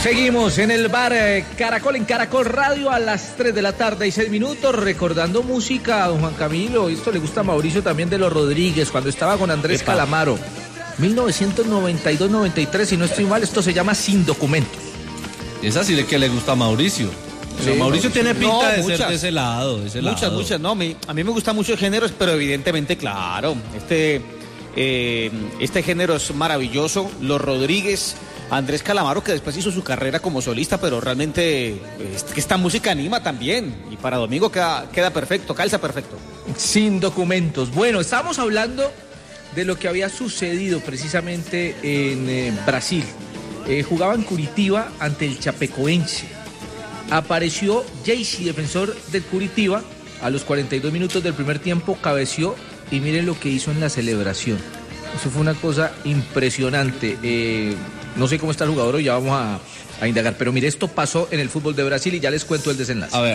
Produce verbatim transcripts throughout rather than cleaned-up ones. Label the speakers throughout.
Speaker 1: Seguimos en el bar eh, Caracol, en Caracol Radio, a las tres de la tarde y seis minutos, recordando música a don Juan Camilo. Esto le gusta a Mauricio también, de los Rodríguez, cuando estaba con Andrés Epa. Calamaro. mil novecientos noventa y dos noventa y tres, si no estoy mal, esto se llama Sin Documentos.
Speaker 2: Esa sí que le gusta a Mauricio. O sea, sí, Mauricio no, tiene pinta no, de muchas, ser de ese lado. De ese
Speaker 3: muchas,
Speaker 2: lado.
Speaker 3: muchas, no. Me, a mí me gustan muchos géneros, pero evidentemente, claro, este, eh, este género es maravilloso. Los Rodríguez, Andrés Calamaro, que después hizo su carrera como solista, pero realmente es que esta música anima también. Y para Domingo queda, queda perfecto, calza perfecto.
Speaker 1: Sin Documentos. Bueno, estábamos hablando de lo que había sucedido precisamente en eh, Brasil. Eh, jugaba en Curitiba ante el Chapecoense. Apareció Jaycee, defensor del Curitiba, a los cuarenta y dos minutos del primer tiempo, cabeció y miren lo que hizo en la celebración. Eso fue una cosa impresionante. Eh, no sé cómo está el jugador, ya vamos a, a indagar, pero mire, esto pasó en el fútbol de Brasil y ya les cuento el desenlace.
Speaker 2: A ver.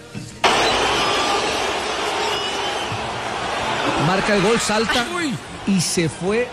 Speaker 1: Marca el gol, salta y se fue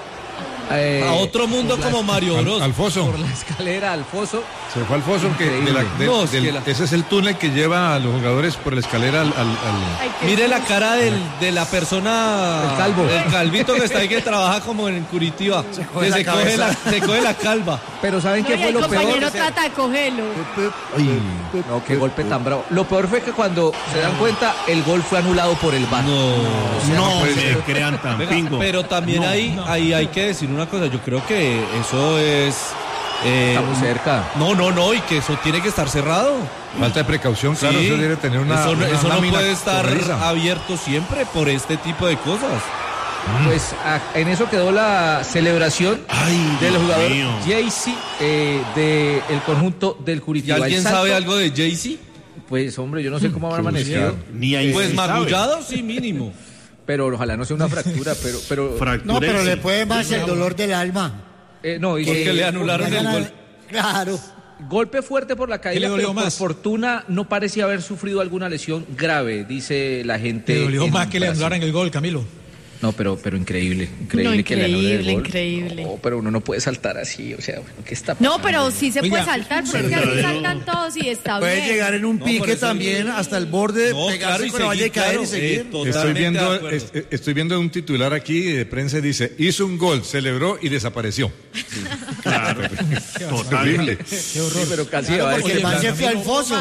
Speaker 2: eh, a otro mundo como Mario Bros.
Speaker 4: Al, al foso.
Speaker 1: Por la escalera al foso.
Speaker 4: Se fue al foso, que de la, de, no, del, la... ese es el túnel que lleva a los jugadores por la escalera al... al, al...
Speaker 2: Mire la cara del, de la persona...
Speaker 1: El calvo.
Speaker 2: El calvito que está ahí, que trabaja como en Curitiba. Se coge, se, coge la, se coge la calva.
Speaker 1: Pero ¿saben
Speaker 5: no,
Speaker 1: qué fue lo peor?
Speaker 5: El compañero trata de cogerlo.
Speaker 1: Ay, no, qué golpe tan bravo. Lo peor fue que cuando se dan cuenta, el gol fue anulado por el V A R.
Speaker 2: No,
Speaker 1: o sea,
Speaker 4: no,
Speaker 1: no
Speaker 4: pues, se crean tan pingo.
Speaker 2: Pero también no, ahí, no. ahí hay que decir una cosa. Yo creo que eso es...
Speaker 1: Eh, Estamos cerca.
Speaker 2: No, no, no, y que eso tiene que estar cerrado.
Speaker 4: Falta de precaución, claro, sí, eso debe tener una...
Speaker 2: Eso,
Speaker 4: una
Speaker 2: eso no puede estar
Speaker 4: corriza.
Speaker 2: abierto siempre por este tipo de cosas.
Speaker 1: Pues a, en eso quedó la celebración
Speaker 4: Ay,
Speaker 1: del
Speaker 4: Dios
Speaker 1: jugador
Speaker 4: mío.
Speaker 1: Jaycee eh, del conjunto del Curitiba.
Speaker 2: ¿Y alguien sabe algo de Jaycee?
Speaker 1: Pues hombre, yo no sé cómo habrá amanecido.
Speaker 4: Ni ahí
Speaker 2: pues magullado, sí, mínimo.
Speaker 1: Pero ojalá no sea una fractura, pero... pero
Speaker 6: no, pero le puede más el dolor del alma.
Speaker 1: Eh, no, y
Speaker 2: porque
Speaker 1: que,
Speaker 2: le anularon el gol.
Speaker 6: Claro.
Speaker 1: Golpe fuerte por la caída, pero por fortuna no parecía haber sufrido alguna lesión grave, dice la gente.
Speaker 7: Le dolió más que le anularan el gol, Camilo.
Speaker 1: No, pero, pero increíble, increíble,
Speaker 5: no,
Speaker 1: que le anule el gol.
Speaker 5: Increíble,
Speaker 1: no, pero uno no puede saltar así, o sea, bueno, ¿qué está
Speaker 5: pasando? No, pero sí se Oiga, puede saltar, porque es que así saltan todos y está
Speaker 6: puede
Speaker 5: bien.
Speaker 6: Puede llegar en un
Speaker 2: no,
Speaker 6: pique también sí. Hasta el borde,
Speaker 2: no,
Speaker 6: pegarse
Speaker 2: claro,
Speaker 6: con la valla y caer claro, y seguir.
Speaker 4: Eh, estoy viendo, est estoy viendo un titular aquí de prensa, dice, hizo un gol, celebró y desapareció. Sí. Claro,
Speaker 1: totalmente. Qué horror. Sí, pero casi
Speaker 6: claro,
Speaker 1: va
Speaker 6: porque el man se fue al foso.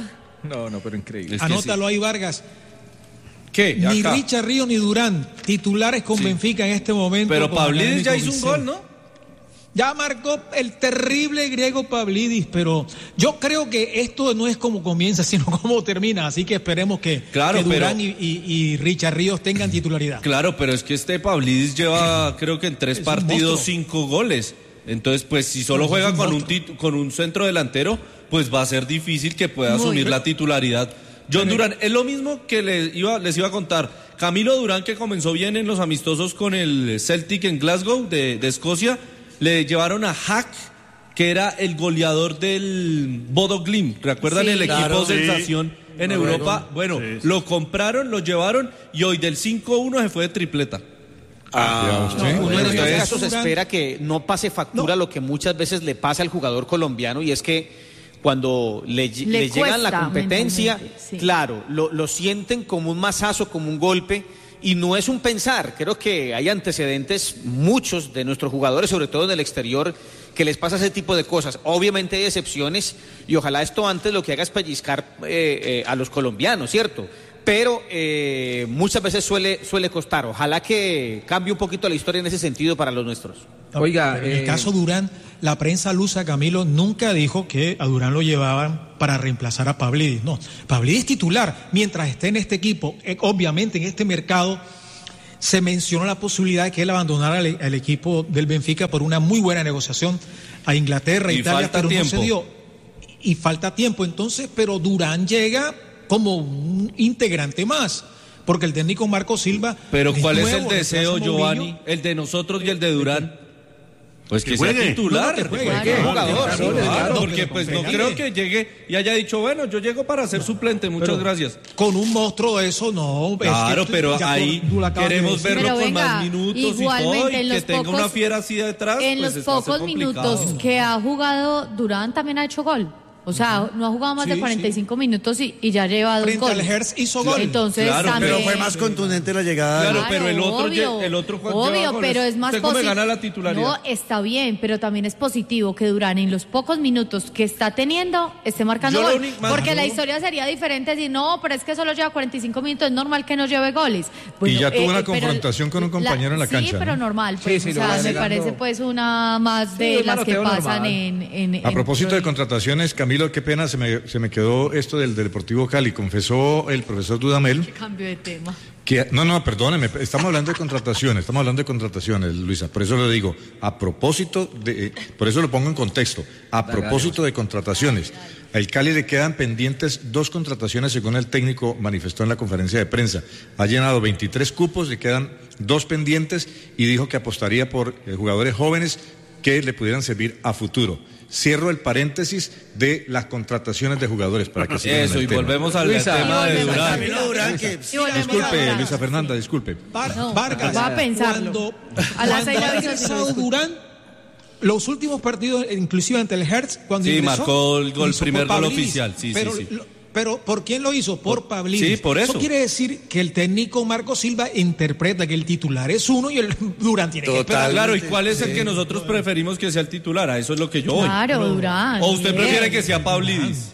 Speaker 1: No, no, pero increíble.
Speaker 7: Es Anótalo sí. ahí, Vargas.
Speaker 2: ¿Qué?
Speaker 7: Ni
Speaker 2: Acá.
Speaker 7: Richard Ríos ni Durán, titulares con sí. Benfica en este momento.
Speaker 2: Pero Pavlidis ya hizo un gol, ¿no?
Speaker 7: Ya marcó el terrible griego Pavlidis, pero yo creo que esto no es como comienza, sino como termina. Así que esperemos que,
Speaker 2: claro,
Speaker 7: que Durán
Speaker 2: pero,
Speaker 7: y, y, y Richard Ríos tengan titularidad.
Speaker 2: Claro, pero es que este Pavlidis lleva, creo que en tres es partidos, cinco goles. Entonces, pues si solo no, juega un con, un con un centro delantero, pues va a ser difícil que pueda Muy asumir bien. la titularidad. John Durán, es lo mismo que les iba, les iba a contar. Camilo Durán, que comenzó bien en los amistosos con el Celtic en Glasgow de, de Escocia, le llevaron a Hack, que era el goleador del Bodo Glimt. ¿Recuerdan sí, el equipo claro, sensación sí. en no, Europa? Bueno, sí, sí. lo compraron, lo llevaron y hoy del cinco uno se fue de tripleta.
Speaker 3: Ah, no, no, uno en estos casos espera que no pase factura no. lo que muchas veces le pasa al jugador colombiano, y es que cuando le, le, le llega la competencia, sí. claro, lo, lo sienten como un mazazo, como un golpe, y no es un pensar. Creo que hay antecedentes, muchos de nuestros jugadores, sobre todo en el exterior, que les pasa ese tipo de cosas. Obviamente hay excepciones, y ojalá esto antes lo que haga es pellizcar eh, eh, a los colombianos, ¿cierto? Pero eh, muchas veces suele, suele costar. Ojalá que cambie un poquito la historia en ese sentido para los nuestros.
Speaker 7: Oiga, en el eh... caso Durán, la prensa lusa, Camilo, nunca dijo que a Durán lo llevaban para reemplazar a Pavlidis. No, Pavlidis titular mientras esté en este equipo. Eh, obviamente en este mercado se mencionó la posibilidad de que él abandonara el, el equipo del Benfica por una muy buena negociación a Inglaterra, y Italia, pero tiempo. no se dio. Y, y falta tiempo. Entonces, pero Durán llega como un integrante más, porque el técnico Marco Silva...
Speaker 2: Pero ¿cuál es el deseo, Giovanni? El de nosotros y el de Durán. Pues que,
Speaker 8: que
Speaker 2: sea
Speaker 8: juegue.
Speaker 2: titular,
Speaker 7: No, no, que juegue.
Speaker 2: que
Speaker 7: Claro,
Speaker 2: jugador,
Speaker 7: claro,
Speaker 2: claro,
Speaker 7: claro,
Speaker 2: porque
Speaker 7: que
Speaker 2: pues no
Speaker 7: compete.
Speaker 2: creo que llegue y haya dicho, bueno, yo llego para ser suplente, muchas
Speaker 7: Pero
Speaker 2: gracias.
Speaker 7: Con un monstruo de eso, no.
Speaker 2: Claro,
Speaker 7: es que
Speaker 2: pero
Speaker 7: ya
Speaker 2: ahí
Speaker 7: tú- tú lo acabas de
Speaker 2: queremos
Speaker 7: decir.
Speaker 2: verlo
Speaker 5: Pero
Speaker 2: con
Speaker 5: venga,
Speaker 2: más minutos y todo,
Speaker 5: igualmente,
Speaker 2: y
Speaker 5: en
Speaker 2: que
Speaker 5: los
Speaker 2: tenga
Speaker 5: pocos-
Speaker 2: una fiera así detrás,
Speaker 5: En
Speaker 2: pues
Speaker 5: los
Speaker 2: está a ser
Speaker 5: pocos
Speaker 2: complicado.
Speaker 5: minutos que ha jugado Durán también ha hecho gol. O sea, no ha jugado más
Speaker 7: Sí,
Speaker 5: de cuarenta y cinco minutos y, y ya lleva dos
Speaker 7: Frente al
Speaker 5: goles.
Speaker 7: Hertz hizo gol.
Speaker 5: Entonces
Speaker 2: Claro,
Speaker 5: también...
Speaker 6: Pero fue más contundente la llegada.
Speaker 2: Claro,
Speaker 5: Claro,
Speaker 2: pero el otro,
Speaker 5: obvio,
Speaker 2: lle- el otro Juan lleva
Speaker 5: obvio,
Speaker 2: goles.
Speaker 5: pero es más
Speaker 2: ¿Usted cómo me
Speaker 5: posi-
Speaker 2: gana la titularidad?
Speaker 5: No, está bien, pero también es positivo que Durán en los pocos minutos que está teniendo esté marcando
Speaker 2: Yo lo
Speaker 5: gol.
Speaker 2: único- más-
Speaker 5: Porque la
Speaker 2: no.
Speaker 5: historia sería diferente si no, pero es que solo lleva cuarenta y cinco minutos, es normal que no lleve goles.
Speaker 4: Y ya tuvo una
Speaker 5: pero
Speaker 4: confrontación con un compañero en la cancha,
Speaker 5: Sí, pero
Speaker 4: ¿no?
Speaker 5: normal.
Speaker 1: Sí,
Speaker 5: Pues,
Speaker 1: sí,
Speaker 5: o
Speaker 1: lo
Speaker 5: sea,
Speaker 1: va
Speaker 5: me
Speaker 1: negando.
Speaker 5: parece pues una más
Speaker 1: Sí,
Speaker 5: de
Speaker 1: un
Speaker 5: las que
Speaker 1: manoteo
Speaker 5: pasan
Speaker 1: normal.
Speaker 5: en, en,
Speaker 4: A
Speaker 5: en-
Speaker 4: propósito de contrataciones, Camilo, qué pena, se me, se me quedó esto del, del Deportivo Cali. Confesó el profesor Dudamel
Speaker 5: Cambio de tema.
Speaker 4: que... No, no, perdóneme, estamos hablando de contrataciones, estamos hablando de contrataciones, Luisa. Por eso le digo, a propósito de... eh, por eso lo pongo en contexto. A propósito de contrataciones. Al Cali le quedan pendientes dos contrataciones, según el técnico manifestó en la conferencia de prensa. Ha llenado veintitrés cupos, le quedan dos pendientes y dijo que apostaría por eh, jugadores jóvenes que le pudieran servir a futuro. Cierro el paréntesis de las contrataciones de jugadores para que sigan en
Speaker 2: Eso,
Speaker 4: el
Speaker 2: y
Speaker 4: tema.
Speaker 2: volvemos al
Speaker 1: Luisa.
Speaker 2: tema
Speaker 5: Y
Speaker 2: de
Speaker 5: volvemos
Speaker 2: Durán.
Speaker 5: a-
Speaker 6: Camilo Durán, que
Speaker 5: Y volvemos a
Speaker 4: Disculpe,
Speaker 5: Durán.
Speaker 4: Luisa Fernanda, disculpe.
Speaker 7: Var-
Speaker 5: No,
Speaker 7: Vargas.
Speaker 5: va a pensarlo.
Speaker 7: Cuando,
Speaker 5: A las
Speaker 7: cuando
Speaker 5: seis
Speaker 7: ha
Speaker 5: le aviso si
Speaker 7: ingresado
Speaker 5: no
Speaker 7: Durán, los últimos partidos, inclusive ante el Hertz, cuando
Speaker 2: Sí,
Speaker 7: ingresó,
Speaker 2: marcó el gol,
Speaker 7: lo hizo
Speaker 2: primer
Speaker 7: por
Speaker 2: gol
Speaker 7: Pavlidis.
Speaker 2: oficial, sí, sí,
Speaker 7: pero,
Speaker 2: sí.
Speaker 7: lo- pero ¿por quién lo hizo? Por Pavlidis.
Speaker 2: Sí, por eso.
Speaker 7: Eso quiere decir que el técnico Marco Silva interpreta que el titular es uno y el Durán tiene que esperar.
Speaker 2: Claro, ¿y cuál es el que nosotros preferimos que sea el titular? A eso es lo que yo voy.
Speaker 5: Claro, Durán.
Speaker 2: ¿O usted
Speaker 5: bien.
Speaker 2: prefiere que sea Pavlidis?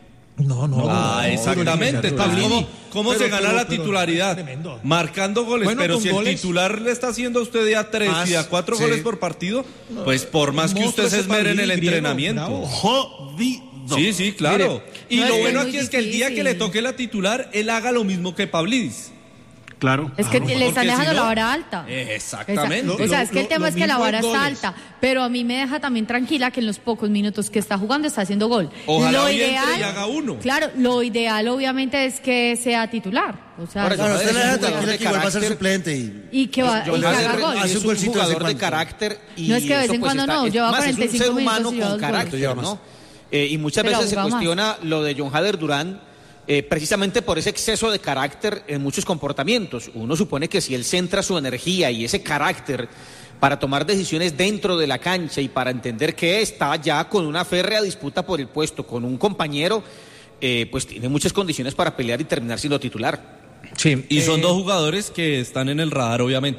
Speaker 7: No, no.
Speaker 2: Ah,
Speaker 7: no,
Speaker 2: exactamente.
Speaker 7: Durán.
Speaker 2: Entonces, ¿cómo, cómo
Speaker 7: Pero-
Speaker 2: se gana
Speaker 7: pero-
Speaker 2: la
Speaker 7: pero-
Speaker 2: titularidad?
Speaker 7: tremendo.
Speaker 2: Marcando goles,
Speaker 7: Bueno,
Speaker 2: pero
Speaker 7: con
Speaker 2: si
Speaker 7: goles-
Speaker 2: el titular le está haciendo a usted de a tres
Speaker 6: Más,
Speaker 2: y a cuatro
Speaker 6: sí.
Speaker 2: goles por partido, pues por más que
Speaker 7: monstruo
Speaker 2: usted se
Speaker 7: ese
Speaker 2: esmere en el
Speaker 7: Pavlidis griego,
Speaker 2: entrenamiento.
Speaker 7: bravo.
Speaker 8: Jodido.
Speaker 2: Sí, sí, claro. y
Speaker 5: no,
Speaker 2: lo
Speaker 5: es
Speaker 2: bueno
Speaker 5: muy
Speaker 2: aquí es que el día que
Speaker 5: difícil.
Speaker 2: le toque la titular, él haga lo mismo que Pavlidis.
Speaker 8: Claro.
Speaker 5: Es que
Speaker 2: Porque
Speaker 5: le están
Speaker 2: si
Speaker 5: dejando
Speaker 2: no-
Speaker 5: la vara alta.
Speaker 2: Exactamente.
Speaker 5: Esa- O sea,
Speaker 7: Lo-
Speaker 5: es que el
Speaker 7: lo-
Speaker 5: tema
Speaker 7: lo
Speaker 5: es que la
Speaker 7: mismo
Speaker 5: vara
Speaker 7: en
Speaker 5: está
Speaker 7: goles.
Speaker 5: alta, pero a mí me deja también tranquila que en los pocos minutos que está jugando está haciendo gol.
Speaker 2: Ojalá
Speaker 5: lo
Speaker 2: hoy entre
Speaker 5: ideal,
Speaker 2: y haga uno.
Speaker 5: Claro, lo ideal obviamente es que sea titular. O sea,
Speaker 3: Ahora,
Speaker 6: Claro,
Speaker 3: John
Speaker 6: usted le
Speaker 3: Hader
Speaker 6: deja
Speaker 3: es un jugador
Speaker 6: tranquila
Speaker 3: de
Speaker 6: que igual va a ser
Speaker 3: carácter.
Speaker 6: suplente. Y...
Speaker 5: y que, va, y
Speaker 3: John
Speaker 5: que
Speaker 3: Hader
Speaker 5: haga gol.
Speaker 6: hace
Speaker 3: es
Speaker 6: un
Speaker 3: un
Speaker 6: golcito de vez en
Speaker 3: jugador de
Speaker 6: cuando.
Speaker 3: carácter y
Speaker 5: No es que de vez
Speaker 3: eso,
Speaker 5: en
Speaker 3: pues,
Speaker 5: cuando
Speaker 3: está-
Speaker 5: no,
Speaker 3: es
Speaker 5: lleva
Speaker 3: más,
Speaker 5: cuarenta y cinco
Speaker 3: es un ser
Speaker 5: minutos
Speaker 3: humano
Speaker 5: y lleva
Speaker 3: con
Speaker 5: dos
Speaker 3: carácter,
Speaker 6: goles.
Speaker 3: ¿no? Eh, y muchas
Speaker 5: Pero
Speaker 3: veces se
Speaker 5: juega más.
Speaker 3: cuestiona lo de John Hader Durán eh, precisamente por ese exceso de carácter en muchos comportamientos. Uno supone que si él centra su energía y ese carácter para tomar decisiones dentro de la cancha y para entender que está ya con una férrea disputa por el puesto con un compañero, eh, pues tiene muchas condiciones para pelear y terminar siendo titular.
Speaker 1: Sí,
Speaker 2: Y son
Speaker 1: eh,
Speaker 2: dos jugadores que están en el radar, obviamente.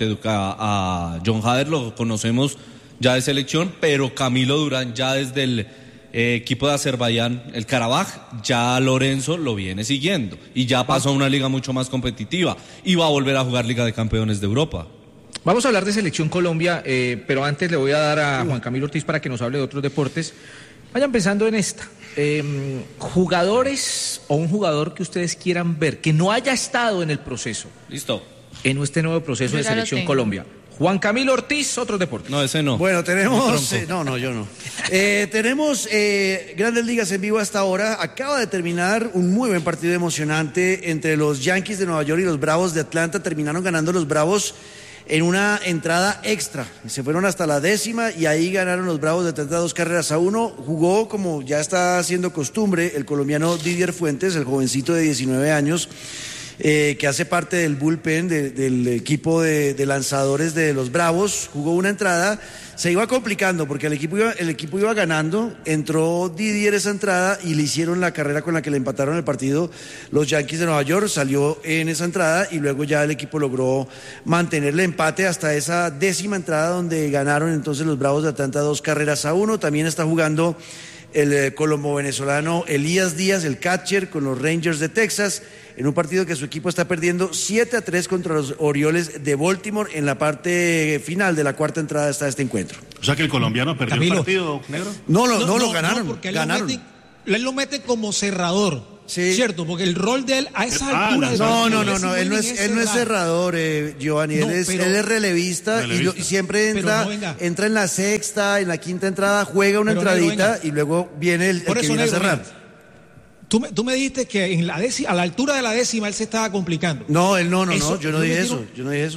Speaker 2: A, a John Hader lo conocemos ya de selección, pero Camilo Durán ya desde el eh, equipo de Azerbaiyán, el Karabaj, ya Lorenzo lo viene siguiendo. Y ya pasó a una liga mucho más competitiva. Y va a volver a jugar Liga de Campeones de Europa.
Speaker 1: Vamos a hablar de Selección Colombia, eh, pero antes le voy a dar a Juan Camilo Ortiz para que nos hable de otros deportes. Vayan pensando en esta. Eh, jugadores o un jugador que ustedes quieran ver, que no haya estado en el proceso,
Speaker 2: Listo.
Speaker 1: en este nuevo proceso
Speaker 5: Yo
Speaker 1: de
Speaker 5: ya lo
Speaker 1: Selección
Speaker 5: tengo.
Speaker 1: Colombia. Juan Camilo Ortiz, otros deportes.
Speaker 2: No, ese no.
Speaker 6: Bueno,
Speaker 2: Mi
Speaker 6: tenemos...
Speaker 2: tronco.
Speaker 6: eh, no, no, yo no. Eh, tenemos eh, Grandes Ligas en vivo hasta ahora. Acaba de terminar un muy buen partido emocionante entre los Yankees de Nueva York y los Bravos de Atlanta. Terminaron ganando los Bravos en una entrada extra. Se fueron hasta la décima y ahí ganaron los Bravos de Atlanta dos carreras a uno. Jugó, como ya está haciendo costumbre, el colombiano Didier Fuentes, el jovencito de diecinueve años, eh, que hace parte del bullpen de- del equipo de, de lanzadores de los Bravos. Jugó una entrada, se iba complicando porque el equipo iba, el equipo iba ganando, entró Didier esa entrada y le hicieron la carrera con la que le empataron el partido los Yankees de Nueva York, salió en esa entrada y luego ya el equipo logró mantener el empate hasta esa décima entrada donde ganaron entonces los Bravos de Atlanta dos carreras a uno. También está jugando el eh, colombo-venezolano Elías Díaz, el catcher, con los Rangers de Texas, en un partido que su equipo está perdiendo siete a tres contra los Orioles de Baltimore. En la parte final de la cuarta entrada está este encuentro.
Speaker 8: O sea que el colombiano perdió
Speaker 7: Camilo.
Speaker 8: el partido, negro.
Speaker 6: No, lo, no, lo ganaron,
Speaker 7: porque él
Speaker 6: ganaron.
Speaker 7: Lo mete, él lo mete como cerrador.
Speaker 6: Sí.
Speaker 7: ¿Cierto? Porque el rol de él a esa
Speaker 8: Ah,
Speaker 7: altura... de
Speaker 6: No,
Speaker 7: su
Speaker 6: no,
Speaker 7: carrera
Speaker 6: no, no,
Speaker 7: muy
Speaker 6: él no
Speaker 7: bien
Speaker 6: es, él no es cerrador, eh, Giovanni,
Speaker 7: No,
Speaker 6: él, es,
Speaker 7: pero-
Speaker 6: él es relevista, y lo-
Speaker 8: Relevista.
Speaker 6: Y, siempre
Speaker 7: Pero
Speaker 6: entra,
Speaker 7: no, venga.
Speaker 6: entra en la sexta, en la quinta entrada, juega una
Speaker 7: Pero, negro,
Speaker 6: entradita
Speaker 7: venga.
Speaker 6: y luego viene el, el
Speaker 7: Por
Speaker 6: que
Speaker 7: eso,
Speaker 6: viene a
Speaker 7: negro,
Speaker 6: cerrar.
Speaker 7: mira, Tú me, tú me dijiste que en la décima, a la altura de la décima él se estaba complicando.
Speaker 6: No, él no, no,
Speaker 7: Eso-
Speaker 6: no, yo no
Speaker 7: yo
Speaker 6: dije
Speaker 7: me
Speaker 6: eso,
Speaker 7: quiero-
Speaker 6: yo no dije eso.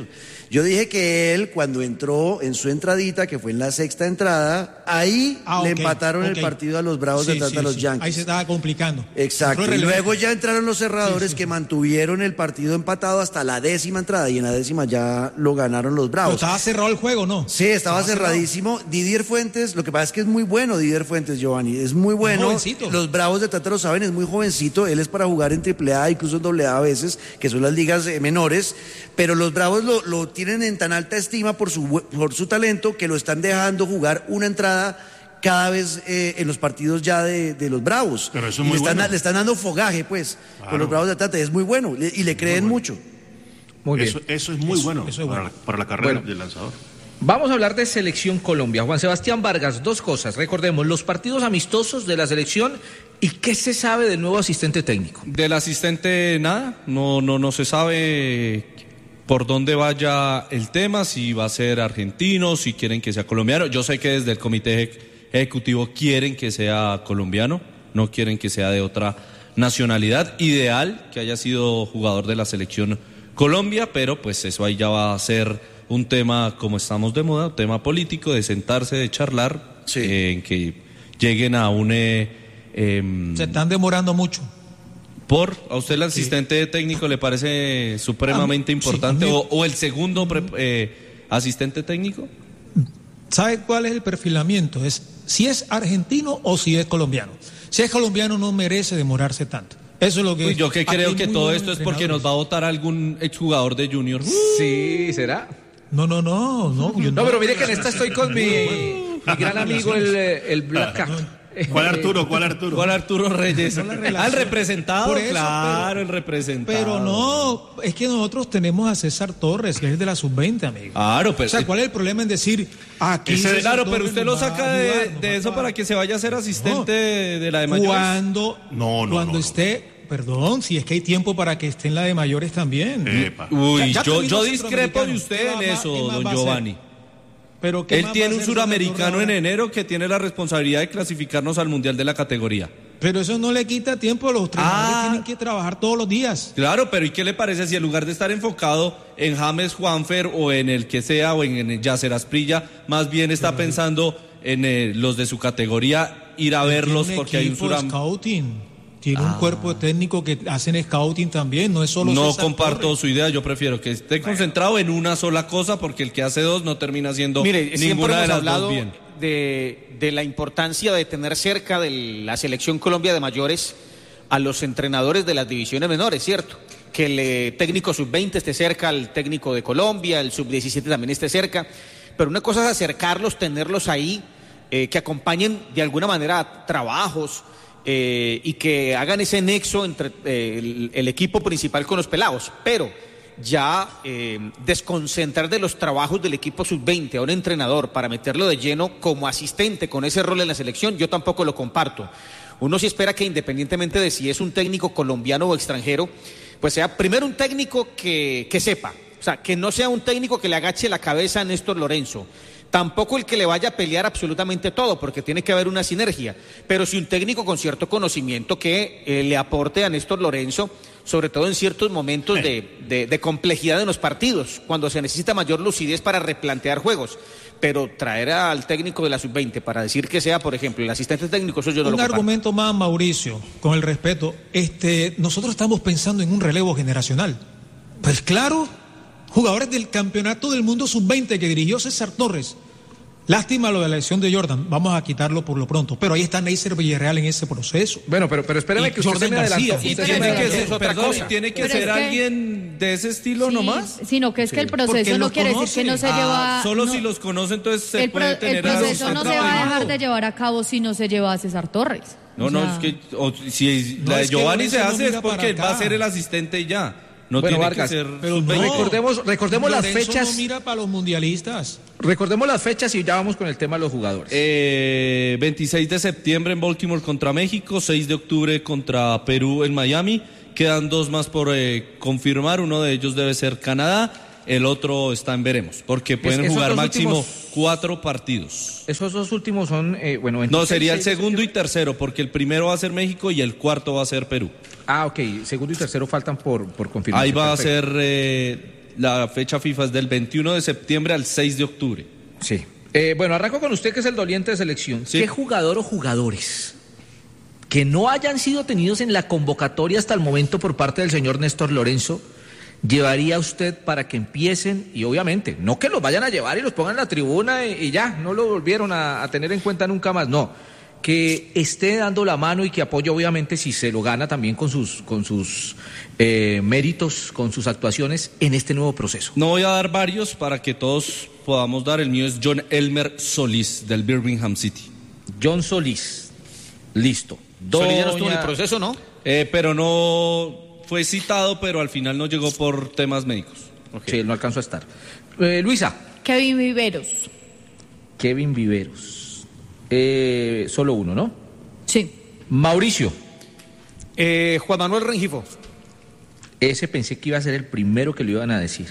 Speaker 6: Yo dije que él, cuando entró en su entradita, que fue en la sexta entrada, ahí
Speaker 7: ah,
Speaker 6: le
Speaker 7: okay,
Speaker 6: empataron
Speaker 7: okay.
Speaker 6: el partido a los Bravos
Speaker 7: sí,
Speaker 6: de Atlanta,
Speaker 7: sí,
Speaker 6: a los
Speaker 7: sí.
Speaker 6: Yankees.
Speaker 7: Ahí se estaba complicando.
Speaker 6: Exacto. Y luego ya entraron los cerradores sí, sí. que mantuvieron el partido empatado hasta la décima entrada, y en la décima ya lo ganaron los Bravos.
Speaker 7: Pero estaba cerrado el juego, ¿no?
Speaker 6: Sí, estaba, estaba cerradísimo. Cerrado. Didier Fuentes, lo que pasa es que es muy bueno Didier Fuentes, Giovanni, es muy bueno.
Speaker 7: Jovencito.
Speaker 6: Los Bravos de Atlanta lo saben, es muy jovencito, él es para jugar en triple A, incluso en doble A a veces, que son las ligas eh, menores, pero los Bravos lo, lo tienen en tan alta estima por su, por su talento que lo están dejando jugar una entrada cada vez eh, en los partidos ya de, de los Bravos.
Speaker 8: Pero eso es
Speaker 6: y
Speaker 8: muy
Speaker 6: le están,
Speaker 8: bueno.
Speaker 6: le están dando fogaje, pues,
Speaker 8: claro.
Speaker 6: con los Bravos de Atlanta, es muy bueno, y le creen
Speaker 8: bueno.
Speaker 6: mucho.
Speaker 1: Muy bien.
Speaker 8: Eso, eso es muy
Speaker 7: eso,
Speaker 8: bueno,
Speaker 7: eso es
Speaker 8: para,
Speaker 7: bueno
Speaker 8: para la carrera
Speaker 1: bueno.
Speaker 8: del lanzador.
Speaker 1: Vamos a hablar de Selección Colombia. Juan Sebastián Vargas, dos cosas. Recordemos, los partidos amistosos de la selección y qué se sabe del nuevo asistente técnico.
Speaker 2: Del asistente nada, no, no, no se sabe por dónde vaya el tema, si va a ser argentino, si quieren que sea colombiano. Yo sé que desde el comité ejecutivo quieren que sea colombiano, no quieren que sea de otra nacionalidad. Ideal que haya sido jugador de la selección Colombia, pero pues eso ahí ya va a ser un tema, como estamos de moda, un tema político, de sentarse, de charlar, sí. eh, en que lleguen a un... Eh, eh,
Speaker 7: Se están demorando mucho.
Speaker 2: ¿Por? ¿A usted el asistente sí. técnico le parece supremamente mí, importante? Sí, o, ¿O el segundo pre, eh, asistente técnico?
Speaker 7: ¿Sabe cuál es el perfilamiento? Es si es argentino o si es colombiano. Si es colombiano no merece demorarse tanto. Eso es lo que...
Speaker 2: Uy, yo que creo que todo esto es porque nos va a votar algún exjugador de Junior.
Speaker 1: Sí, ¿será?
Speaker 7: No, no, no. No, yo
Speaker 1: no, no pero mire que en esta estoy con mi, mi gran amigo, el, el Black Cat.
Speaker 8: ¿Cuál Arturo? ¿Cuál Arturo?
Speaker 2: ¿Cuál Arturo Reyes? Ah, el representado,
Speaker 7: eso,
Speaker 2: claro,
Speaker 7: pero,
Speaker 2: el representado.
Speaker 7: Pero no, es que nosotros tenemos a César Torres, que es de la sub veinte, amigo.
Speaker 2: Claro, pero...
Speaker 7: O sea, ¿cuál es el problema en decir, aquí
Speaker 2: ese,
Speaker 7: César
Speaker 2: claro,
Speaker 7: Torres
Speaker 2: pero usted lo saca de,
Speaker 7: ayudar,
Speaker 2: de eso para que se vaya a ser asistente
Speaker 7: no.
Speaker 2: de la de mayores.
Speaker 7: Cuando,
Speaker 8: no, no,
Speaker 7: cuando
Speaker 8: no,
Speaker 7: esté...
Speaker 8: No.
Speaker 7: Perdón, si es que hay tiempo para que esté en la de mayores también.
Speaker 8: Epa.
Speaker 2: Uy, ya, ya yo, yo discrepo de usted en eso, don Giovanni.
Speaker 7: Pero
Speaker 2: él tiene un suramericano en enero que tiene la responsabilidad de clasificarnos al Mundial de la categoría.
Speaker 7: Pero eso no le quita tiempo, los entrenadores ah, tienen que trabajar todos los días.
Speaker 2: Claro, pero ¿y qué le parece si en lugar de estar enfocado en James Juanfer o en el que sea o en, en Yacer Asprilla, más bien está pero, pensando en eh, los de su categoría, ir a verlos porque hay un suramericano?
Speaker 7: Tiene ah. un cuerpo técnico que hacen scouting también, no es solo...
Speaker 2: No
Speaker 7: César
Speaker 2: comparto
Speaker 7: Torres.
Speaker 2: Su idea, yo prefiero que esté concentrado en una sola cosa porque el que hace dos no termina siendo
Speaker 3: Mire,
Speaker 2: ninguna de las
Speaker 3: hablado
Speaker 2: dos bien.
Speaker 3: De, de la importancia de tener cerca de la Selección Colombia de mayores a los entrenadores de las divisiones menores, ¿cierto? Que el eh, técnico sub veinte esté cerca, el técnico de Colombia, el sub diecisiete también esté cerca, pero una cosa es acercarlos, tenerlos ahí, eh, que acompañen de alguna manera trabajos, Eh, y que hagan ese nexo entre eh, el, el equipo principal con los pelados, pero ya eh, desconcentrar de los trabajos del equipo sub veinte a un entrenador para meterlo de lleno como asistente con ese rol en la selección, yo tampoco lo comparto. Uno sí espera que independientemente de si es un técnico colombiano o extranjero, pues sea primero un técnico que, que sepa, o sea, que no sea un técnico que le agache la cabeza a Néstor Lorenzo. Tampoco el que le vaya a pelear absolutamente todo, porque tiene que haber una sinergia. Pero sí un técnico con cierto conocimiento que eh, le aporte a Néstor Lorenzo, sobre todo en ciertos momentos de, de, de complejidad en los partidos, cuando se necesita mayor lucidez para replantear juegos. Pero traer al técnico de la sub veinte para decir que sea, por ejemplo, el asistente técnico, eso yo no lo comparto.
Speaker 7: Un argumento más, Mauricio, con el respeto. Este, nosotros estamos pensando en un relevo generacional. Pues claro... Jugadores del campeonato del mundo sub veinte que dirigió César Torres. Lástima lo de la lesión de Jordan, vamos a quitarlo por lo pronto. Pero ahí está Neisser Villarreal en ese proceso.
Speaker 1: Bueno, pero, pero espéreme
Speaker 7: y
Speaker 1: que usted
Speaker 7: Jordan
Speaker 1: me adelantó.
Speaker 2: Y
Speaker 1: usted
Speaker 2: tiene
Speaker 1: me
Speaker 2: que ser,
Speaker 3: otra
Speaker 2: perdón,
Speaker 3: cosa.
Speaker 2: y tiene que
Speaker 5: pero
Speaker 2: ser
Speaker 5: es que,
Speaker 2: alguien de ese estilo
Speaker 5: sí,
Speaker 2: nomás.
Speaker 5: Sino que es
Speaker 2: sí.
Speaker 5: que el proceso no quiere
Speaker 7: conoce.
Speaker 5: decir que no se
Speaker 2: ah,
Speaker 5: lleva...
Speaker 2: Solo
Speaker 5: no,
Speaker 2: si los conoce, entonces se
Speaker 5: el,
Speaker 2: puede
Speaker 5: pro,
Speaker 2: tener...
Speaker 5: el proceso
Speaker 2: a
Speaker 5: no se va a dejar de llevar a cabo si no se lleva a César Torres.
Speaker 2: No,
Speaker 5: o
Speaker 2: no,
Speaker 5: sea,
Speaker 2: es que o, si
Speaker 7: no,
Speaker 2: la de
Speaker 7: es que
Speaker 2: Giovanni se
Speaker 7: Lorenzo
Speaker 2: hace
Speaker 7: no
Speaker 2: es porque va a ser el asistente y ya. No
Speaker 1: bueno,
Speaker 2: tiene
Speaker 1: Vargas,
Speaker 2: que ser...
Speaker 7: pero no,
Speaker 1: recordemos recordemos las
Speaker 7: Lorenzo
Speaker 1: fechas.
Speaker 7: No mira para los mundialistas.
Speaker 1: Recordemos las fechas y ya vamos con el tema de los jugadores.
Speaker 2: Eh, veintiséis de septiembre en Baltimore contra México, seis de octubre contra Perú en Miami. Quedan dos más por eh, confirmar, uno de ellos debe ser Canadá, el otro está en veremos, porque pueden
Speaker 1: es,
Speaker 2: jugar máximo
Speaker 1: últimos,
Speaker 2: cuatro partidos.
Speaker 1: Esos dos últimos son, eh, bueno...
Speaker 2: No, sería el segundo y tercero, porque el primero va a ser México y el cuarto va a ser Perú.
Speaker 1: Ah, ok, segundo y tercero faltan por, por confirmar.
Speaker 2: Ahí va perfecto. a ser... Eh, la fecha FIFA es del veintiuno de septiembre al seis de octubre.
Speaker 1: Sí. Eh, bueno, arranco con usted que es el doliente de selección.
Speaker 2: Sí.
Speaker 1: ¿Qué jugador o jugadores que no hayan sido tenidos en la convocatoria hasta el momento por parte del señor Néstor Lorenzo llevaría usted para que empiecen? Y obviamente, no que los vayan a llevar y los pongan en la tribuna y, y ya, no lo volvieron a, a tener en cuenta nunca más, no. Que esté dando la mano y que apoye obviamente si se lo gana también con sus, con sus eh, méritos, con sus actuaciones en este nuevo proceso.
Speaker 2: No voy a dar varios para que todos podamos dar. El mío es John Elmer Solís del Birmingham City.
Speaker 1: John Solís, listo.
Speaker 3: Solís ya no estuvo en el proceso, ¿no?
Speaker 2: Eh, pero no fue citado, pero al final no llegó por temas médicos.
Speaker 1: Okay. Sí, no alcanzó a estar. Eh, Luisa.
Speaker 5: Kevin Viveros.
Speaker 1: Kevin Viveros. Eh, solo uno, ¿no?
Speaker 5: Sí.
Speaker 1: Mauricio.
Speaker 3: Eh, Juan Manuel Rengifo.
Speaker 1: Ese pensé que iba a ser el primero que lo iban a decir.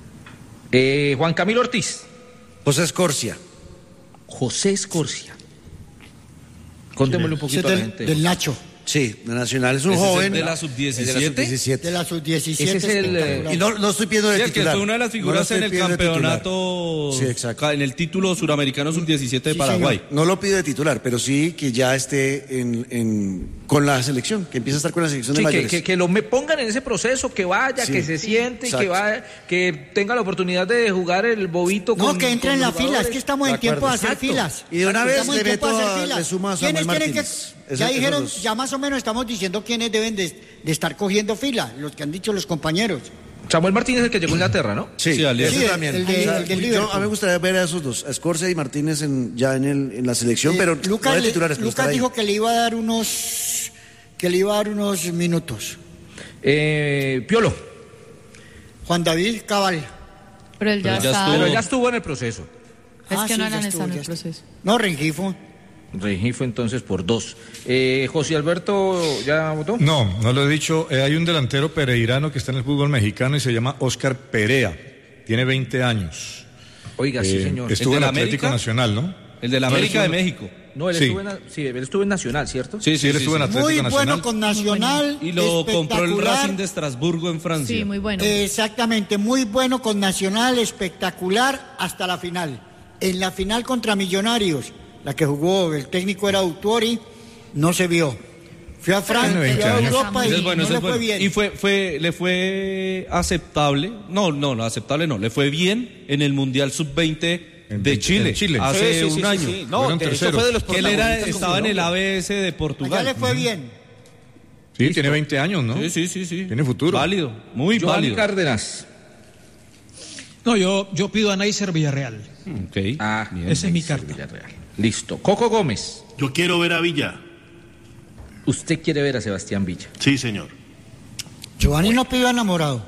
Speaker 1: Eh, Juan Camilo Ortiz.
Speaker 6: José Escorcia.
Speaker 1: José Escorcia. Contémosle un poquito
Speaker 9: del,
Speaker 1: a la gente.
Speaker 9: Del Nacho.
Speaker 6: Sí, de Nacional. Es un
Speaker 2: ¿Ese
Speaker 6: joven.
Speaker 2: es de la sub diecisiete?
Speaker 9: De la sub diecisiete.
Speaker 1: Ese es el, eh,
Speaker 6: Y no, no estoy pidiendo de
Speaker 2: Sí, el que
Speaker 6: titular.
Speaker 2: fue una de las figuras
Speaker 6: No lo
Speaker 2: en
Speaker 6: estoy
Speaker 2: el
Speaker 6: pidiendo de
Speaker 2: campeonato,
Speaker 6: titular. Sí, exacto.
Speaker 2: en el título suramericano sub diecisiete de
Speaker 9: Sí,
Speaker 2: Paraguay.
Speaker 9: señor.
Speaker 6: No lo pido de titular, pero sí que ya esté en, en, con la selección, que empiece a estar con la selección
Speaker 1: Sí,
Speaker 6: de
Speaker 1: que,
Speaker 6: mayores.
Speaker 1: que, que lo me pongan en ese proceso, que vaya,
Speaker 6: Sí,
Speaker 1: que se siente, y
Speaker 6: exacto.
Speaker 1: que vaya, que tenga la oportunidad de jugar el bobito
Speaker 9: No,
Speaker 1: con
Speaker 9: que entre
Speaker 1: con
Speaker 9: en la
Speaker 1: los
Speaker 9: fila, es
Speaker 1: jugadores.
Speaker 9: que estamos en
Speaker 6: De
Speaker 9: tiempo de
Speaker 6: acuerdo.
Speaker 9: hacer
Speaker 1: Exacto.
Speaker 9: filas.
Speaker 6: Y de una vez
Speaker 9: Estamos en
Speaker 6: le
Speaker 9: tiempo de
Speaker 6: meto
Speaker 9: hacer
Speaker 6: a-
Speaker 9: filas.
Speaker 6: le sumo a
Speaker 9: ¿Quiénes
Speaker 6: Samuel
Speaker 9: quieren que,
Speaker 6: Martínez? Ese-
Speaker 9: ya
Speaker 6: esos
Speaker 9: dijeron,
Speaker 6: dos.
Speaker 9: ya más o menos estamos diciendo quiénes deben de, de estar cogiendo fila, los que han dicho los compañeros.
Speaker 1: Samuel Martínez es el que llegó a Inglaterra, ¿no?
Speaker 6: Sí,
Speaker 2: Sí, Alianza.
Speaker 6: ese
Speaker 9: Sí, el-
Speaker 6: también.
Speaker 9: el de-
Speaker 6: O sea,
Speaker 9: el del
Speaker 6: yo-
Speaker 9: Liverpool.
Speaker 6: a mí me gustaría ver a esos dos, a Escorcia y Martínez en, ya en, el, en la selección,
Speaker 9: Eh,
Speaker 6: pero
Speaker 9: Lucas,
Speaker 6: no de
Speaker 9: le-
Speaker 6: titulares. pero
Speaker 9: Lucas
Speaker 6: estar ahí.
Speaker 9: dijo que le iba a dar unos que le iba a dar unos minutos.
Speaker 1: Eh, Piolo.
Speaker 9: Juan David Cabal.
Speaker 5: Pero él ya,
Speaker 2: Pero ya
Speaker 5: está.
Speaker 2: estuvo.
Speaker 1: Pero él ya estuvo en el proceso.
Speaker 5: Es
Speaker 9: Ah,
Speaker 5: que
Speaker 9: sí,
Speaker 5: no
Speaker 9: ya
Speaker 5: eran
Speaker 9: estuvo,
Speaker 5: estado en
Speaker 9: ya
Speaker 5: el
Speaker 9: estuvo.
Speaker 5: proceso.
Speaker 9: No, Rengifo.
Speaker 1: Rengifo entonces por dos. Eh, José Alberto, ¿ya votó?
Speaker 4: No, no lo he dicho. Eh, hay un delantero pereirano que está en el fútbol mexicano y se llama Oscar Perea. Tiene veinte años.
Speaker 1: Oiga, sí,
Speaker 4: Eh,
Speaker 1: señor.
Speaker 4: Estuvo
Speaker 2: ¿El
Speaker 4: en
Speaker 2: de la
Speaker 4: Atlético
Speaker 2: América?
Speaker 4: Nacional, ¿no?
Speaker 2: El de la América de México.
Speaker 1: No, él,
Speaker 4: Sí.
Speaker 1: estuvo en, sí, él estuvo en Nacional, ¿cierto?
Speaker 2: Sí,
Speaker 4: Sí, él estuvo en Atlético
Speaker 9: Muy
Speaker 4: Nacional.
Speaker 9: bueno con Nacional.
Speaker 2: Y lo compró el
Speaker 9: espectacular.
Speaker 2: Racing de Estrasburgo en Francia.
Speaker 5: Sí, muy bueno.
Speaker 9: Exactamente, muy bueno con Nacional, espectacular hasta la final. En la final contra Millonarios, la que jugó, el técnico era Autori, no se vio. Fue a Francia,
Speaker 4: Tiene veinte
Speaker 9: fue a
Speaker 4: años.
Speaker 9: Europa y
Speaker 2: Ese es bueno,
Speaker 9: no
Speaker 2: ese
Speaker 9: le
Speaker 2: es
Speaker 9: fue
Speaker 2: bueno.
Speaker 9: bien.
Speaker 2: Y fue, fue, le fue aceptable, no, no, no, aceptable no, le fue bien en el Mundial sub veinte
Speaker 4: En
Speaker 2: de
Speaker 4: veinte
Speaker 2: Chile,
Speaker 4: en Chile.
Speaker 2: hace
Speaker 3: Sí, sí,
Speaker 2: un
Speaker 3: sí,
Speaker 2: año.
Speaker 3: sí, sí. No,
Speaker 4: Fueron
Speaker 3: de hecho
Speaker 4: terceros.
Speaker 3: fue de los
Speaker 2: Que él era,
Speaker 3: protagonistas con
Speaker 2: estaba en el
Speaker 3: Colombia.
Speaker 2: A B S de
Speaker 9: Allá
Speaker 2: Portugal.
Speaker 9: le fue bien.
Speaker 4: Sí, tiene veinte años, ¿no?
Speaker 2: Sí, sí, sí, sí.
Speaker 4: Tiene futuro.
Speaker 2: Válido, muy
Speaker 1: Joan
Speaker 2: válido.
Speaker 1: Cárdenas.
Speaker 7: No, yo, yo pido a Neisser Villarreal.
Speaker 2: Ok,
Speaker 1: Ah,
Speaker 2: bien.
Speaker 7: Esa es mi
Speaker 1: Neisser
Speaker 7: carta.
Speaker 1: Villarreal. Listo. Coco Gómez.
Speaker 8: Yo quiero ver a Villa.
Speaker 1: Usted quiere ver a Sebastián Villa.
Speaker 8: Sí, señor.
Speaker 9: Giovanni no pidió enamorado.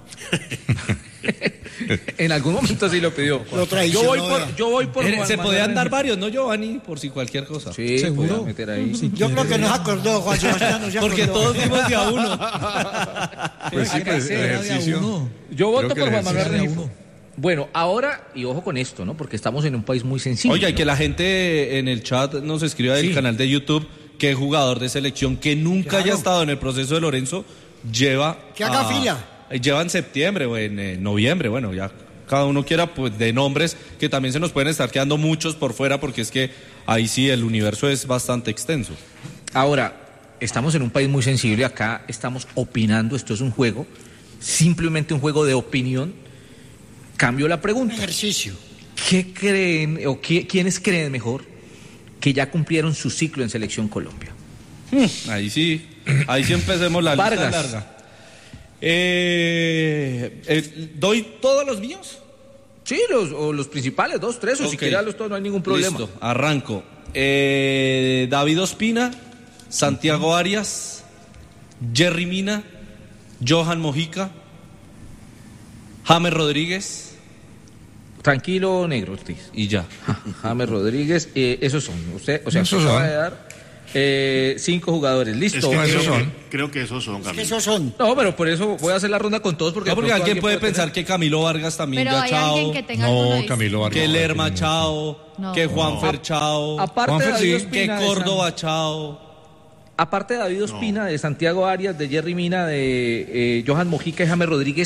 Speaker 1: En algún momento sí lo pidió.
Speaker 9: Lo traicionó,
Speaker 1: yo voy por,
Speaker 9: vea.
Speaker 1: yo voy por
Speaker 2: Eh,
Speaker 1: Juan
Speaker 2: Se
Speaker 1: Manuel
Speaker 2: podían dar
Speaker 1: Rengifo.
Speaker 2: varios, ¿no, Giovanni? Por si cualquier cosa.
Speaker 1: Sí,
Speaker 7: ¿Seguro?
Speaker 1: podía meter ahí.
Speaker 7: Si
Speaker 9: Yo creo
Speaker 7: quiere
Speaker 9: que no
Speaker 7: ver-
Speaker 9: se acordó, Juan Sebastián no se
Speaker 2: Porque
Speaker 9: acordó.
Speaker 2: todos fuimos de a uno.
Speaker 4: Pues sí, pues,
Speaker 1: Era
Speaker 4: el
Speaker 1: de
Speaker 7: a
Speaker 4: ejercicio.
Speaker 7: uno.
Speaker 1: Yo voto
Speaker 4: Creo que
Speaker 1: por
Speaker 4: el
Speaker 1: Juan Manuel
Speaker 4: ejercicio-
Speaker 1: Rengifo. Bueno, ahora, y ojo con esto, ¿no? Porque estamos en un país muy sensible.
Speaker 2: Oye, y
Speaker 1: ¿no?
Speaker 2: que la gente en el chat nos escriba del
Speaker 1: Sí.
Speaker 2: canal de YouTube que jugador de selección que nunca haya estado en el proceso de Lorenzo lleva...
Speaker 9: Que haga
Speaker 2: a-
Speaker 9: fila.
Speaker 2: Lleva en septiembre o en eh, noviembre, bueno, ya cada uno quiera, pues, de nombres que también se nos pueden estar quedando muchos por fuera porque es que ahí sí el universo es bastante extenso.
Speaker 1: Ahora, estamos en un país muy sensible, acá estamos opinando, esto es un juego, simplemente un juego de opinión. Cambio la pregunta.
Speaker 9: Ejercicio.
Speaker 1: ¿Qué creen o qué, quiénes creen mejor que ya cumplieron su ciclo en Selección Colombia?
Speaker 2: Ahí sí, ahí sí empecemos la
Speaker 1: Vargas.
Speaker 2: lista larga. Eh, eh, ¿Doy todos los míos?
Speaker 1: Sí, los, o los principales, dos, tres, o si
Speaker 2: Ok.
Speaker 1: quieren los dos, no hay ningún problema.
Speaker 2: Listo, arranco. Eh, David Ospina, Santiago Arias, Jerry Mina, Johan Mojica, James Rodríguez
Speaker 1: Tranquilo, negro, Ortiz.
Speaker 2: y ya.
Speaker 1: James Rodríguez, eh, esos son. Usted, o sea,
Speaker 4: Esos
Speaker 1: usted acaba
Speaker 4: son.
Speaker 1: de dar eh, cinco jugadores.
Speaker 8: Es
Speaker 1: Listo.
Speaker 8: que
Speaker 4: esos
Speaker 8: creo,
Speaker 4: son.
Speaker 8: que, creo que esos son,
Speaker 9: Que
Speaker 8: Camilo.
Speaker 9: esos son.
Speaker 1: No, pero por eso voy a hacer la ronda con todos porque,
Speaker 2: No,
Speaker 1: de
Speaker 2: porque
Speaker 1: pronto
Speaker 2: alguien puede
Speaker 1: tener-
Speaker 2: pensar que Camilo Vargas también
Speaker 5: Pero
Speaker 2: ya
Speaker 5: hay
Speaker 2: chao,
Speaker 5: alguien que tenga alguno
Speaker 4: No,
Speaker 5: de
Speaker 4: Camilo Vargas.
Speaker 2: que
Speaker 4: no,
Speaker 2: Lerma
Speaker 4: tiene-
Speaker 2: chao,
Speaker 5: No.
Speaker 2: que Juanfer chao,
Speaker 1: Aparte
Speaker 4: Juanfer,
Speaker 1: de David
Speaker 4: sí.
Speaker 2: que
Speaker 1: Ospina de
Speaker 2: Córdoba
Speaker 1: San-
Speaker 2: chao.
Speaker 1: aparte de David Ospina, de Santiago Arias, de Jerry Mina, de eh, Johan Mojica y James Rodríguez,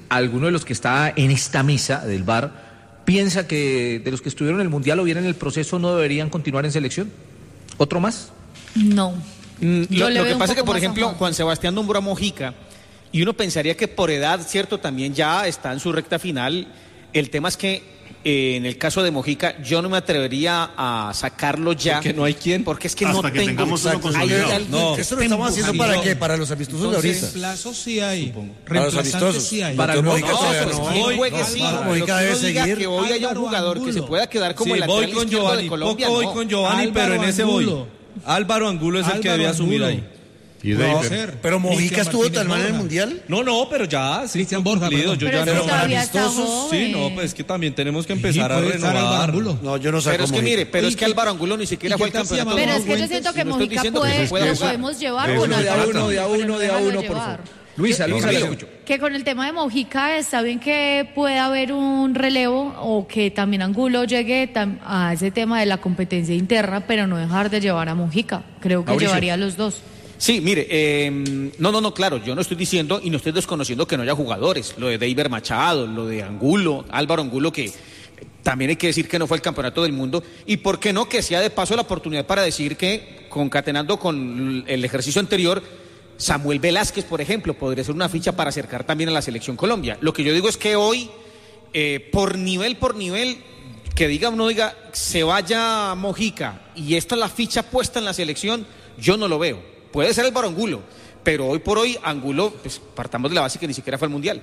Speaker 1: alguno de los que está en esta mesa del V A R piensa que de los que estuvieron en el Mundial o bien en el proceso no deberían continuar en selección. ¿Otro más?
Speaker 5: No.
Speaker 3: Mm, lo, lo que pasa es que, por ejemplo, Juan Sebastián nombró a Mojica y uno pensaría que por edad, cierto, también ya está en su recta final. El tema es que eh, en el caso de Mojica yo no me atrevería a sacarlo ya.
Speaker 2: Porque no hay quien.
Speaker 3: Porque es que
Speaker 8: Hasta
Speaker 3: no
Speaker 8: que
Speaker 3: tengo.
Speaker 8: tengamos uno consolidado.
Speaker 6: No, ¿esto lo estamos haciendo para qué? Para los amistosos de ahorita.
Speaker 7: Reemplazos sí hay.
Speaker 6: Para los amistosos.
Speaker 7: Sí hay.
Speaker 6: Para
Speaker 3: No,
Speaker 6: Mojica
Speaker 3: no,
Speaker 6: todavía
Speaker 3: pues
Speaker 6: no.
Speaker 3: quien
Speaker 2: Voy,
Speaker 3: juegue
Speaker 2: no,
Speaker 3: sí.
Speaker 2: Álvaro,
Speaker 3: Lo
Speaker 6: Mojica
Speaker 3: que
Speaker 6: debe
Speaker 3: no diga
Speaker 6: seguir.
Speaker 3: que hoy haya un
Speaker 7: Álvaro
Speaker 3: jugador que se
Speaker 7: Angulo.
Speaker 3: pueda quedar como
Speaker 2: Sí,
Speaker 3: el
Speaker 2: voy
Speaker 3: lateral
Speaker 2: con
Speaker 3: izquierdo
Speaker 2: Giovanni,
Speaker 3: de Colombia.
Speaker 2: poco voy
Speaker 3: no.
Speaker 2: con Giovanni,
Speaker 7: Álvaro
Speaker 2: pero en ese voy.
Speaker 7: Angulo.
Speaker 2: Álvaro Angulo es el que
Speaker 7: Álvaro
Speaker 2: debe asumir
Speaker 7: Angulo.
Speaker 2: ahí.
Speaker 4: Y
Speaker 6: No,
Speaker 4: David.
Speaker 6: pero Mojica
Speaker 7: Cristian
Speaker 6: estuvo
Speaker 7: Martínez
Speaker 6: tan mal en el
Speaker 7: Borja.
Speaker 6: Mundial.
Speaker 2: No, no, pero ya, sí,
Speaker 7: Cristian
Speaker 2: fue
Speaker 7: Borja,
Speaker 2: cumplido,
Speaker 7: perdón.
Speaker 2: yo
Speaker 5: Pero
Speaker 2: ya
Speaker 5: es que
Speaker 2: no.
Speaker 5: todavía está
Speaker 6: amistosos,
Speaker 5: joven.
Speaker 2: Sí, no, pues es que también tenemos que
Speaker 7: Sí,
Speaker 2: empezar a
Speaker 7: puede estar Álvaro
Speaker 2: renovar.
Speaker 7: Angulo.
Speaker 6: No, yo no saco
Speaker 3: Pero es que
Speaker 6: Mojica.
Speaker 3: mire, pero
Speaker 7: ¿Y
Speaker 3: es que
Speaker 7: qué-
Speaker 3: Álvaro Angulo ni siquiera
Speaker 7: y
Speaker 3: fue
Speaker 7: qué
Speaker 3: el
Speaker 7: tal se
Speaker 3: campeonato.
Speaker 7: llama?
Speaker 5: Pero es que yo
Speaker 7: Fuentes,
Speaker 5: siento que
Speaker 3: no estoy
Speaker 5: Mojica
Speaker 3: diciendo que
Speaker 5: puede,
Speaker 3: se pueda
Speaker 5: lo
Speaker 3: usar.
Speaker 5: podemos llevar
Speaker 4: De
Speaker 5: con
Speaker 4: uno,
Speaker 1: de a
Speaker 5: Álvaro
Speaker 1: uno, de a
Speaker 5: Angulo,
Speaker 1: uno, de a
Speaker 5: déjalo
Speaker 1: uno, por
Speaker 5: llevar.
Speaker 1: favor. Luisa, Luisa, la escucho.
Speaker 5: Que con el tema de Mojica está bien que pueda haber un relevo o que también Angulo llegue tam- a ese tema de la competencia interna, pero no dejar de llevar a Mojica. Creo que
Speaker 1: Mauricio.
Speaker 5: llevaría a los dos.
Speaker 3: Sí, mire, eh, no, no, no, claro, yo no estoy diciendo y no estoy desconociendo que no haya jugadores. Lo de Deiber Machado, lo de Angulo, Álvaro Angulo, que también hay que decir que no fue el campeonato del mundo. Y por qué no, que sea de paso la oportunidad para decir que, concatenando con el ejercicio anterior, Samuel Velázquez, por ejemplo, podría ser una ficha para acercar también a la Selección Colombia. Lo que yo digo es que hoy, eh, por nivel, por nivel, que diga o no diga, se vaya Mojica y esta es la ficha puesta en la selección, yo no lo veo. Puede ser Álvaro Angulo, pero hoy por hoy Angulo, pues partamos de la base que ni siquiera fue al Mundial.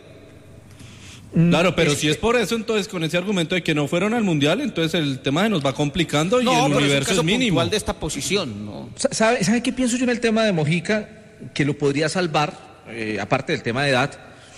Speaker 2: Claro, pero si es por eso, entonces con ese argumento de que no fueron al Mundial, entonces el tema se nos va complicando y
Speaker 3: No,
Speaker 2: el
Speaker 3: pero
Speaker 2: universo
Speaker 3: es un caso
Speaker 2: es mínimo.
Speaker 3: puntual de esta posición, ¿no?
Speaker 1: ¿Sabe, ¿Sabe qué pienso yo en el tema de Mojica? Que lo podría salvar, eh, aparte del tema de edad,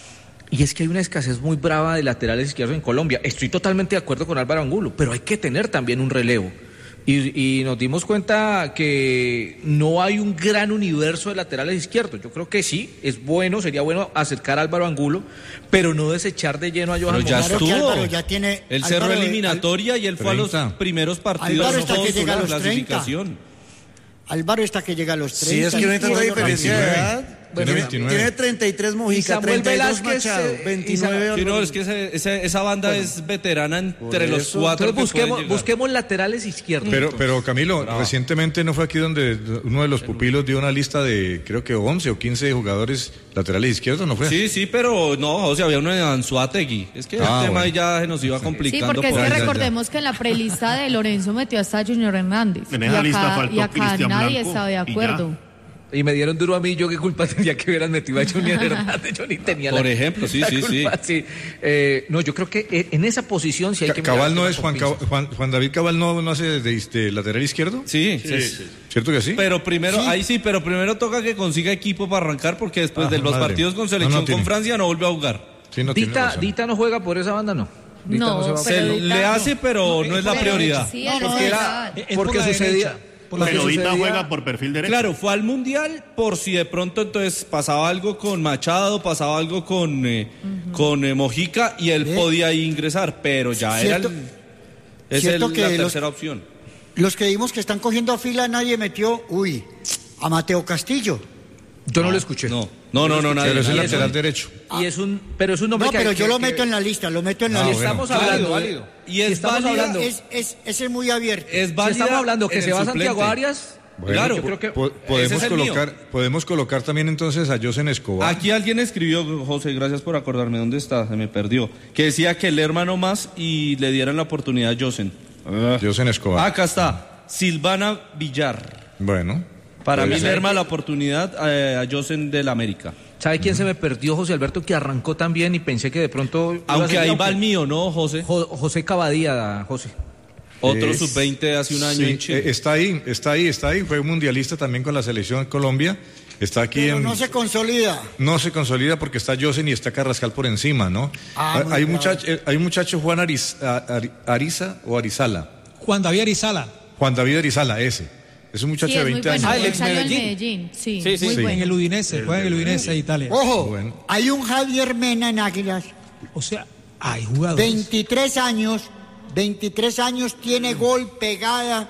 Speaker 1: y es que hay una escasez muy brava de laterales izquierdos en Colombia. Estoy totalmente de acuerdo con Álvaro Angulo, pero hay que tener también un relevo. Y, y nos dimos cuenta que no hay un gran universo de laterales izquierdos. Yo creo que sí, es bueno, sería bueno acercar a Álvaro Angulo, pero no desechar de lleno a Johan
Speaker 2: Pero ya
Speaker 1: Mojica.
Speaker 9: Claro que
Speaker 2: estuvo.
Speaker 9: Álvaro ya tiene-
Speaker 2: Él cerró
Speaker 9: Álvaro,
Speaker 2: eliminatoria y él fue a los
Speaker 4: treinta.
Speaker 2: primeros partidos
Speaker 9: Álvaro está que
Speaker 2: todos
Speaker 9: llega a
Speaker 2: la
Speaker 9: los treinta.
Speaker 2: clasificación.
Speaker 9: Álvaro está que llega a los treinta.
Speaker 6: Sí, es que no hay tanta
Speaker 9: y-
Speaker 6: diferencia de
Speaker 4: veintinueve.
Speaker 6: edad.
Speaker 4: Tiene
Speaker 6: Tiene,
Speaker 4: veintinueve.
Speaker 6: tiene treinta y tres Mojica,
Speaker 1: Samuel
Speaker 6: treinta y dos
Speaker 1: Velázquez,
Speaker 6: Machado,
Speaker 1: eh,
Speaker 6: veintinueve
Speaker 2: Sí, no,
Speaker 6: Álvaro.
Speaker 2: es que ese- ese- esa banda es veterana entre los
Speaker 6: eso.
Speaker 2: cuatro.
Speaker 1: Entonces
Speaker 2: que
Speaker 1: busquemos,
Speaker 2: pueden llegar.
Speaker 1: busquemos laterales izquierdos.
Speaker 4: Pero, pero Camilo, recientemente no fue aquí donde uno de los pupilos dio una lista de, creo que once o quince jugadores laterales izquierdos, ¿no fue?
Speaker 2: Sí, sí, pero no, o sea, había uno de Anzuategui. Es que
Speaker 4: Ah,
Speaker 2: el tema
Speaker 4: bueno.
Speaker 2: ya se nos iba
Speaker 5: Sí,
Speaker 2: complicando.
Speaker 5: porque es
Speaker 2: por
Speaker 5: que
Speaker 2: ahí.
Speaker 4: ya, ya.
Speaker 5: recordemos que en la prelista de Lorenzo metió hasta Junior Hernández.
Speaker 8: En
Speaker 5: y
Speaker 8: esa lista
Speaker 5: acá,
Speaker 8: faltó
Speaker 5: y acá
Speaker 8: Cristian
Speaker 5: nadie
Speaker 8: Blanco,
Speaker 5: está de
Speaker 8: y ya.
Speaker 5: acuerdo.
Speaker 1: Y me dieron duro a mí, yo qué culpa tenía que hubieran metido a Junior Hernández, yo ni tenía
Speaker 2: Por
Speaker 1: la,
Speaker 2: ejemplo, sí,
Speaker 1: la
Speaker 2: sí,
Speaker 1: culpa, sí. Eh, no, yo creo que eh, en esa posición sí hay
Speaker 4: Ca-
Speaker 1: que mirar
Speaker 4: Cabal no
Speaker 1: el
Speaker 4: es
Speaker 1: tema
Speaker 4: Juan,
Speaker 1: con
Speaker 4: Cab- Juan, Juan David Cabal no, no hace de, de lateral izquierdo.
Speaker 2: Sí,
Speaker 8: Sí,
Speaker 2: sí.
Speaker 8: sí.
Speaker 4: ¿Cierto que sí?
Speaker 2: Pero primero, ahí sí, pero primero toca que consiga equipo para arrancar porque después
Speaker 4: Ah,
Speaker 2: de los
Speaker 4: madre.
Speaker 2: partidos con
Speaker 4: No,
Speaker 2: selección
Speaker 4: no tiene.
Speaker 2: con Francia no vuelve a jugar.
Speaker 4: Sí, no
Speaker 1: pinza.
Speaker 4: tiene
Speaker 1: Dita,
Speaker 4: razón.
Speaker 1: Dita no juega por esa banda, no. Dita
Speaker 5: No,
Speaker 1: se va-
Speaker 2: Se
Speaker 5: Pero
Speaker 2: le
Speaker 5: Dita-
Speaker 2: hace, pero no, es la
Speaker 5: Pero
Speaker 2: prioridad.
Speaker 5: Sí,
Speaker 9: No,
Speaker 5: es
Speaker 9: no,
Speaker 5: verdad.
Speaker 1: era-
Speaker 7: Es por
Speaker 1: porque
Speaker 7: la
Speaker 1: sucedía.
Speaker 7: derecha, por la
Speaker 1: porque
Speaker 8: Pero Dita
Speaker 1: sucedía-
Speaker 8: juega por perfil derecho.
Speaker 2: Claro, fue al Mundial por si de pronto entonces pasaba algo con Machado, pasaba algo con, eh, con eh, Mojica y él
Speaker 9: Ve.
Speaker 2: podía ahí ingresar, pero ya
Speaker 9: Cierto-
Speaker 2: era el, es
Speaker 9: cierto
Speaker 2: el-
Speaker 9: que
Speaker 2: la
Speaker 9: los-
Speaker 2: tercera opción.
Speaker 9: Los que vimos que están cogiendo fila, nadie metió, uy, a Mateo Castillo.
Speaker 1: Yo no lo escuché.
Speaker 2: No, no, no, no, nadie.
Speaker 4: Pero es el
Speaker 2: nadie.
Speaker 4: lateral derecho.
Speaker 1: Y es un, pero es un nombre
Speaker 9: No,
Speaker 1: que
Speaker 9: pero
Speaker 1: hay
Speaker 9: yo
Speaker 1: que-
Speaker 9: lo
Speaker 1: que-
Speaker 9: meto en la lista, lo meto en la
Speaker 4: Ah,
Speaker 1: Si
Speaker 9: lista.
Speaker 1: estamos
Speaker 2: Válido,
Speaker 1: hablando,
Speaker 2: válido.
Speaker 1: Y
Speaker 2: Y es
Speaker 1: estamos
Speaker 2: válida-
Speaker 1: hablando,
Speaker 9: Es, es, ese es muy abierto.
Speaker 2: Es
Speaker 1: si
Speaker 2: válida
Speaker 1: estamos hablando que
Speaker 2: en
Speaker 1: se
Speaker 2: el
Speaker 1: va
Speaker 2: suplente.
Speaker 1: Santiago Arias,
Speaker 4: Bueno,
Speaker 2: Claro,
Speaker 1: yo creo que
Speaker 4: po-
Speaker 2: ese
Speaker 4: podemos
Speaker 2: es el mío.
Speaker 4: colocar, podemos colocar también entonces a Josen Escobar.
Speaker 2: Aquí alguien escribió, José, gracias por acordarme dónde está, se me perdió, que decía que el hermano más y le dieran la oportunidad a Josen.
Speaker 4: Josen Escobar.
Speaker 2: Acá está, Silvana Villar.
Speaker 4: Bueno.
Speaker 2: Para mí
Speaker 4: Puede
Speaker 2: le
Speaker 4: ser.
Speaker 2: arma la oportunidad eh, a Josen del América.
Speaker 1: ¿sabe quién se me perdió, José Alberto? Que arrancó también y pensé que de pronto... iba a
Speaker 2: Aunque
Speaker 1: ser-
Speaker 2: ahí va el mío, ¿no, José?
Speaker 1: Jo- José Cavadía, José.
Speaker 2: Otro
Speaker 4: Es-
Speaker 2: sub veinte hace un año
Speaker 4: Sí,
Speaker 2: en Chile.
Speaker 4: eh, está ahí, está ahí, está ahí. Fue mundialista también con la selección de Colombia. Está aquí
Speaker 9: Pero
Speaker 4: en...
Speaker 9: no se consolida.
Speaker 4: No se consolida porque está Josen y está Carrascal por encima, ¿no?
Speaker 9: Ah, muy
Speaker 4: hay, un
Speaker 9: bravo.
Speaker 4: muchacho, eh, hay un muchacho Juan Ariz- a- Ari- Ariza o Arizala.
Speaker 7: Juan David Arizala,
Speaker 4: Juan David Arizala, ese. Es un muchacho
Speaker 5: Sí,
Speaker 4: de
Speaker 5: es muy
Speaker 4: veinte
Speaker 5: bueno.
Speaker 4: años.
Speaker 3: Ah, el
Speaker 5: Él
Speaker 3: ex
Speaker 5: salió en
Speaker 3: Medellín.
Speaker 5: Medellín. Sí,
Speaker 3: Sí, sí,
Speaker 5: muy
Speaker 3: sí.
Speaker 7: en
Speaker 5: bueno.
Speaker 7: el Udinese, juega en el Udinese de Italia.
Speaker 9: Ojo,
Speaker 4: Bueno.
Speaker 9: hay un Javier Mena en Águilas,
Speaker 7: O sea, hay jugadores.
Speaker 9: veintitrés años, veintitrés años tiene gol pegada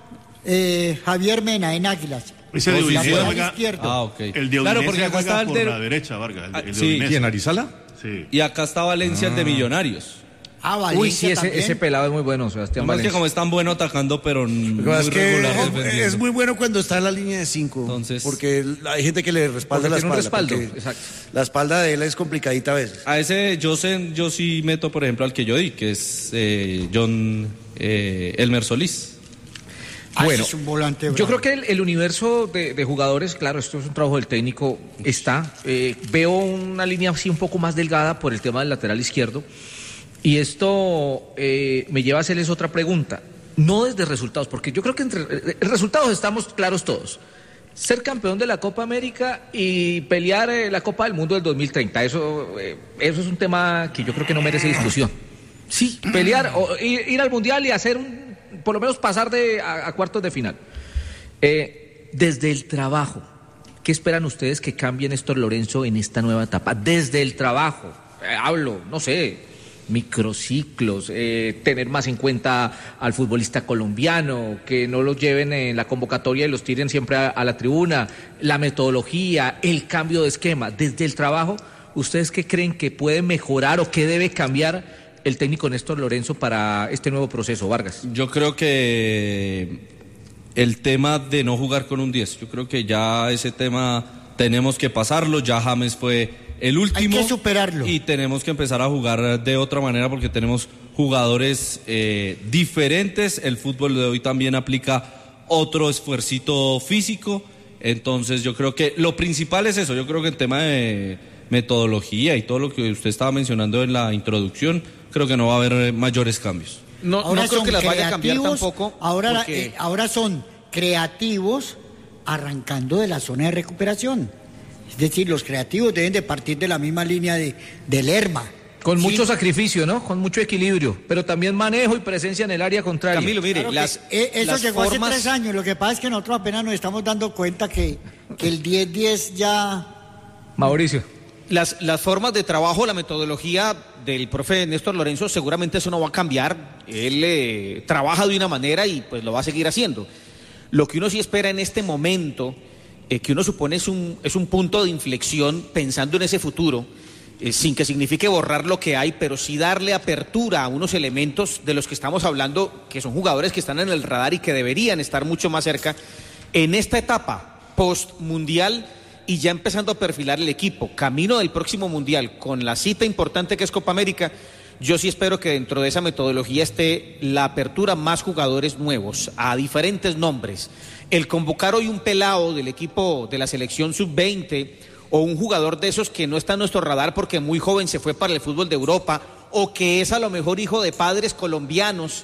Speaker 9: eh, Javier Mena en Águilas.
Speaker 8: Ese de
Speaker 2: Posición.
Speaker 8: Udinese
Speaker 9: Lateral
Speaker 8: juega.
Speaker 9: izquierdo.
Speaker 2: Ah, ok.
Speaker 8: El de
Speaker 2: claro,
Speaker 8: Udinese
Speaker 2: porque acá
Speaker 8: juega
Speaker 2: está el
Speaker 8: por
Speaker 2: de...
Speaker 8: la derecha, Vargas. El, de-
Speaker 2: Ah,
Speaker 8: el de
Speaker 2: sí.
Speaker 8: Udinese.
Speaker 4: ¿Quién, Arizala?
Speaker 2: Sí. Y acá está Valencia, ah. el de Millonarios.
Speaker 1: Ah, Valencia. Uy, sí, ese, ese pelado es muy bueno, Sebastián
Speaker 2: no,
Speaker 1: Valencia.
Speaker 2: Es que como es tan bueno atacando, pero muy
Speaker 6: es que
Speaker 2: regular.
Speaker 6: Es muy bueno cuando está en la línea de cinco. Entonces, porque hay gente que le respalda la espalda.
Speaker 1: Respaldo. Exacto.
Speaker 6: La espalda de él es complicadita a veces.
Speaker 2: A ese yo sé, yo sí meto, por ejemplo, al que yo di, que es eh, John eh, Elmer Solís.
Speaker 1: Ah, bueno, es un volante yo creo que el, el universo de, de jugadores, claro, esto es un trabajo del técnico, está. Eh, veo una línea así un poco más delgada por el tema del lateral izquierdo. Y esto eh, me lleva a hacerles otra pregunta. No desde resultados, porque yo creo que entre eh, resultados estamos claros todos. Ser campeón de la Copa América y pelear eh, la Copa del Mundo del dos mil treinta, eso, eh, eso es un tema que yo creo que no merece discusión. Sí, pelear, o ir, ir al Mundial y hacer un... por lo menos pasar de, a, a cuartos de final. Eh, desde el trabajo, ¿qué esperan ustedes que cambie Néstor Lorenzo en esta nueva etapa? Desde el trabajo, eh, hablo, no sé, microciclos, eh, tener más en cuenta al futbolista colombiano, que no los lleven en la convocatoria y los tiren siempre a, a la tribuna, la metodología, el cambio de esquema. Desde el trabajo, ¿ustedes qué creen que puede mejorar o qué debe cambiar el técnico Néstor Lorenzo para este nuevo proceso, Vargas?
Speaker 2: Yo creo que el tema de no jugar con un diez, yo creo que ya ese tema tenemos que pasarlo, ya James fue el último.
Speaker 9: Hay que superarlo.
Speaker 2: Y tenemos que empezar a jugar de otra manera porque tenemos jugadores eh, diferentes, el fútbol de hoy también aplica otro esfuercito físico, entonces yo creo que lo principal es eso, yo creo que el tema de metodología y todo lo que usted estaba mencionando en la introducción, creo que no va a haber mayores cambios.
Speaker 3: No, ahora no creo que las vaya a cambiar tampoco.
Speaker 9: Ahora,
Speaker 3: porque...
Speaker 9: eh, ahora son creativos arrancando de la zona de recuperación. Es decir, los creativos deben de partir de la misma línea de, de Lerma.
Speaker 1: Con ¿sí? mucho sacrificio, ¿no? Con mucho equilibrio, pero también manejo y presencia en el área contraria.
Speaker 3: Camilo, mire,
Speaker 9: claro
Speaker 3: las,
Speaker 9: eh, eso
Speaker 3: las
Speaker 9: llegó
Speaker 3: formas...
Speaker 9: hace tres años. Lo que pasa es que nosotros apenas nos estamos dando cuenta que, que el diez diez ya...
Speaker 1: Mauricio.
Speaker 3: Las, las formas de trabajo, la metodología del profe Néstor Lorenzo, seguramente eso no va a cambiar. Él eh, trabaja de una manera y pues lo va a seguir haciendo. Lo que uno sí espera en este momento, eh, que uno supone es un, es un punto de inflexión pensando en ese futuro, eh, sin que signifique borrar lo que hay, pero sí darle apertura a unos elementos de los que estamos hablando, que son jugadores que están en el radar y que deberían estar mucho más cerca en esta etapa post-mundial. Y ya empezando a perfilar el equipo, camino del próximo Mundial, con la cita importante que es Copa América, yo sí espero que dentro de esa metodología esté la apertura más jugadores nuevos, a diferentes nombres. El convocar hoy un pelado del equipo de la selección sub veinte, o un jugador de esos que no está en nuestro radar porque muy joven se fue para el fútbol de Europa, o que es a lo mejor hijo de padres colombianos,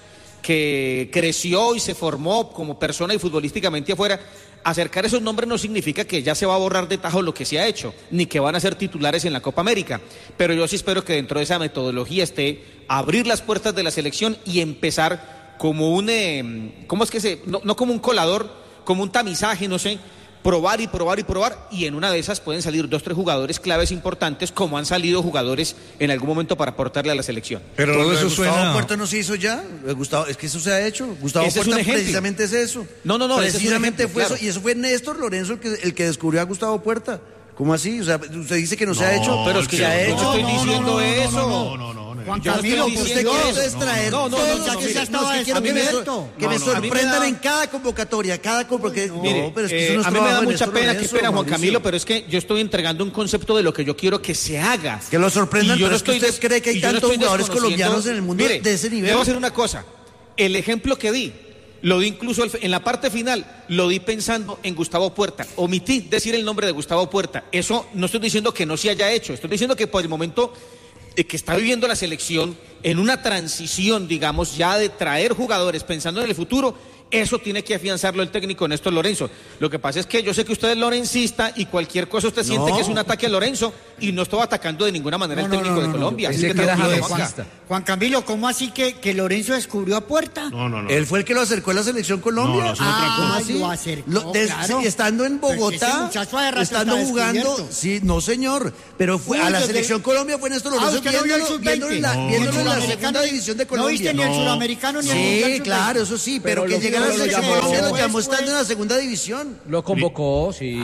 Speaker 3: que creció y se formó como persona y futbolísticamente afuera. Acercar esos nombres no significa que ya se va a borrar de tajo lo que se ha hecho, ni que van a ser titulares en la Copa América, pero yo sí espero que dentro de esa metodología esté abrir las puertas de la selección y empezar como un, eh, ¿cómo es que se? No, no como un colador, como un tamizaje, no sé, probar y probar y probar, y en una de esas pueden salir dos, tres jugadores claves importantes, como han salido jugadores en algún momento para aportarle a la selección.
Speaker 6: Pero todo eso Gustavo suena... Puerta no se hizo ya, Gustavo, es que eso se ha hecho. Gustavo
Speaker 3: ese
Speaker 6: Puerta
Speaker 3: es un
Speaker 6: precisamente es eso.
Speaker 3: No, no, no,
Speaker 6: precisamente
Speaker 3: ejemplo,
Speaker 6: fue
Speaker 3: claro.
Speaker 6: eso, y eso fue Néstor Lorenzo el que, el que descubrió a Gustavo Puerta. ¿Cómo así? O sea, usted dice que no, no se ha hecho,
Speaker 3: pero es que
Speaker 6: se ha hecho.
Speaker 3: No estoy
Speaker 6: no,
Speaker 3: diciendo
Speaker 6: no, no,
Speaker 3: eso.
Speaker 6: No, no, no, no.
Speaker 9: Juan
Speaker 6: Yo
Speaker 9: Camilo,
Speaker 6: no usted quiere extraer
Speaker 3: no, no, no, no,
Speaker 6: ya
Speaker 3: no,
Speaker 6: que
Speaker 3: mire,
Speaker 6: ya estaba
Speaker 9: no,
Speaker 6: es que quiero que me, so, que me sorprendan
Speaker 3: da...
Speaker 6: en cada convocatoria, cada convocatoria.
Speaker 3: No, mire, pero es que eh, a mí me da mucha pena, qué pena, Juan Camilo, pero es que yo estoy entregando un concepto de lo que yo quiero que se haga.
Speaker 6: Que lo sorprendan,
Speaker 3: yo
Speaker 6: pero
Speaker 3: no
Speaker 6: es que usted
Speaker 3: des...
Speaker 6: cree que hay tantos no jugadores colombianos en el mundo
Speaker 3: mire,
Speaker 6: de ese nivel.
Speaker 3: Debo hacer una cosa, el ejemplo que di, lo di incluso en la parte final, lo di pensando en Gustavo Puerta. Omití decir el nombre de Gustavo Puerta. Eso no estoy diciendo que no se haya hecho, estoy diciendo que por el momento que está viviendo la selección en una transición, digamos, ya de traer jugadores pensando en el futuro, eso tiene que afianzarlo el técnico Néstor Lorenzo. Lo que pasa es que yo sé que usted es lorencista y cualquier cosa usted siente no. que es un ataque a Lorenzo, y no estoy atacando de ninguna manera no, al técnico no, no, de Colombia.
Speaker 9: No,
Speaker 3: así que
Speaker 9: Juan, Juan Camilo, ¿cómo así que, que Lorenzo descubrió a Puerta?
Speaker 6: No, no, no. Él fue el que lo acercó a la selección Colombia.
Speaker 9: No, no, ah, ¿cómo así? Lo acercó,
Speaker 6: lo, des, claro. Estando en Bogotá, estando jugando, sí, no señor, pero fue Uy, a la selección de... Colombia fue Néstor Lorenzo, ah, viéndolo, no viéndolo, en la, no, viéndolo no, en la segunda división de Colombia.
Speaker 9: No viste ni el suramericano ni el
Speaker 6: mundial. Sí, claro, eso sí, pero que llegara a la selección Colombia, lo llamó estando en la segunda división.
Speaker 1: Lo convocó, sí.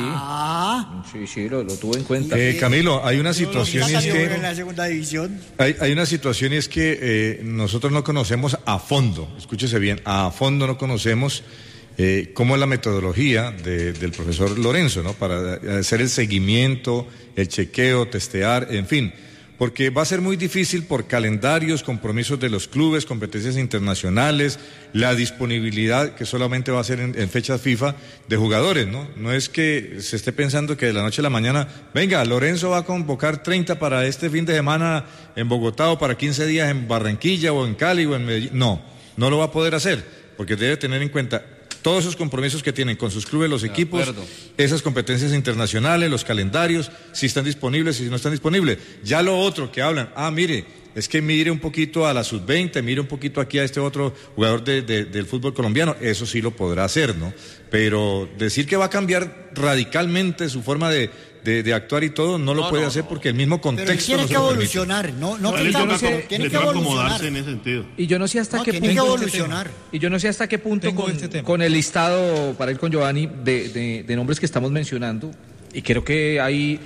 Speaker 9: Ah.
Speaker 1: Sí, sí, lo, lo tuvo en cuenta.
Speaker 4: Eh, Camilo, hay una situación y es que...
Speaker 9: en la segunda división.
Speaker 4: Hay, hay una situación y es que eh, nosotros no conocemos a fondo, escúchese bien, a fondo no conocemos eh, cómo es la metodología de, del profesor Lorenzo, ¿no? Para hacer el seguimiento, el chequeo, testear, en fin. Porque va a ser muy difícil por calendarios, compromisos de los clubes, competencias internacionales, la disponibilidad que solamente va a ser en, en fechas FIFA de jugadores, ¿no? No es que se esté pensando que de la noche a la mañana, venga, Lorenzo va a convocar treinta para este fin de semana en Bogotá o para quince días en Barranquilla o en Cali o en Medellín. No, no lo va a poder hacer, porque debe tener en cuenta todos esos compromisos que tienen con sus clubes, los equipos, esas competencias internacionales, los calendarios, si están disponibles, si no están disponibles. Ya lo otro que hablan, ah, mire, es que mire un poquito a la sub veinte, mire un poquito aquí a este otro jugador de, de, del fútbol colombiano, eso sí lo podrá hacer, ¿no? Pero decir que va a cambiar radicalmente su forma de, de, de actuar y todo, no lo no, puede no, hacer porque el mismo contexto
Speaker 9: pero tiene
Speaker 4: no
Speaker 9: que
Speaker 4: se
Speaker 9: evolucionar, no, no,
Speaker 8: no,
Speaker 9: que
Speaker 8: no,
Speaker 9: no
Speaker 8: sé,
Speaker 9: tiene que evolucionar
Speaker 8: en ese sentido.
Speaker 1: Y yo no sé hasta
Speaker 9: no,
Speaker 1: qué
Speaker 9: tiene
Speaker 1: punto
Speaker 9: que evolucionar.
Speaker 1: Y yo no sé hasta qué punto con,
Speaker 7: este
Speaker 1: con el listado, para ir con Giovanni, de, de, de nombres que estamos mencionando, y creo que hay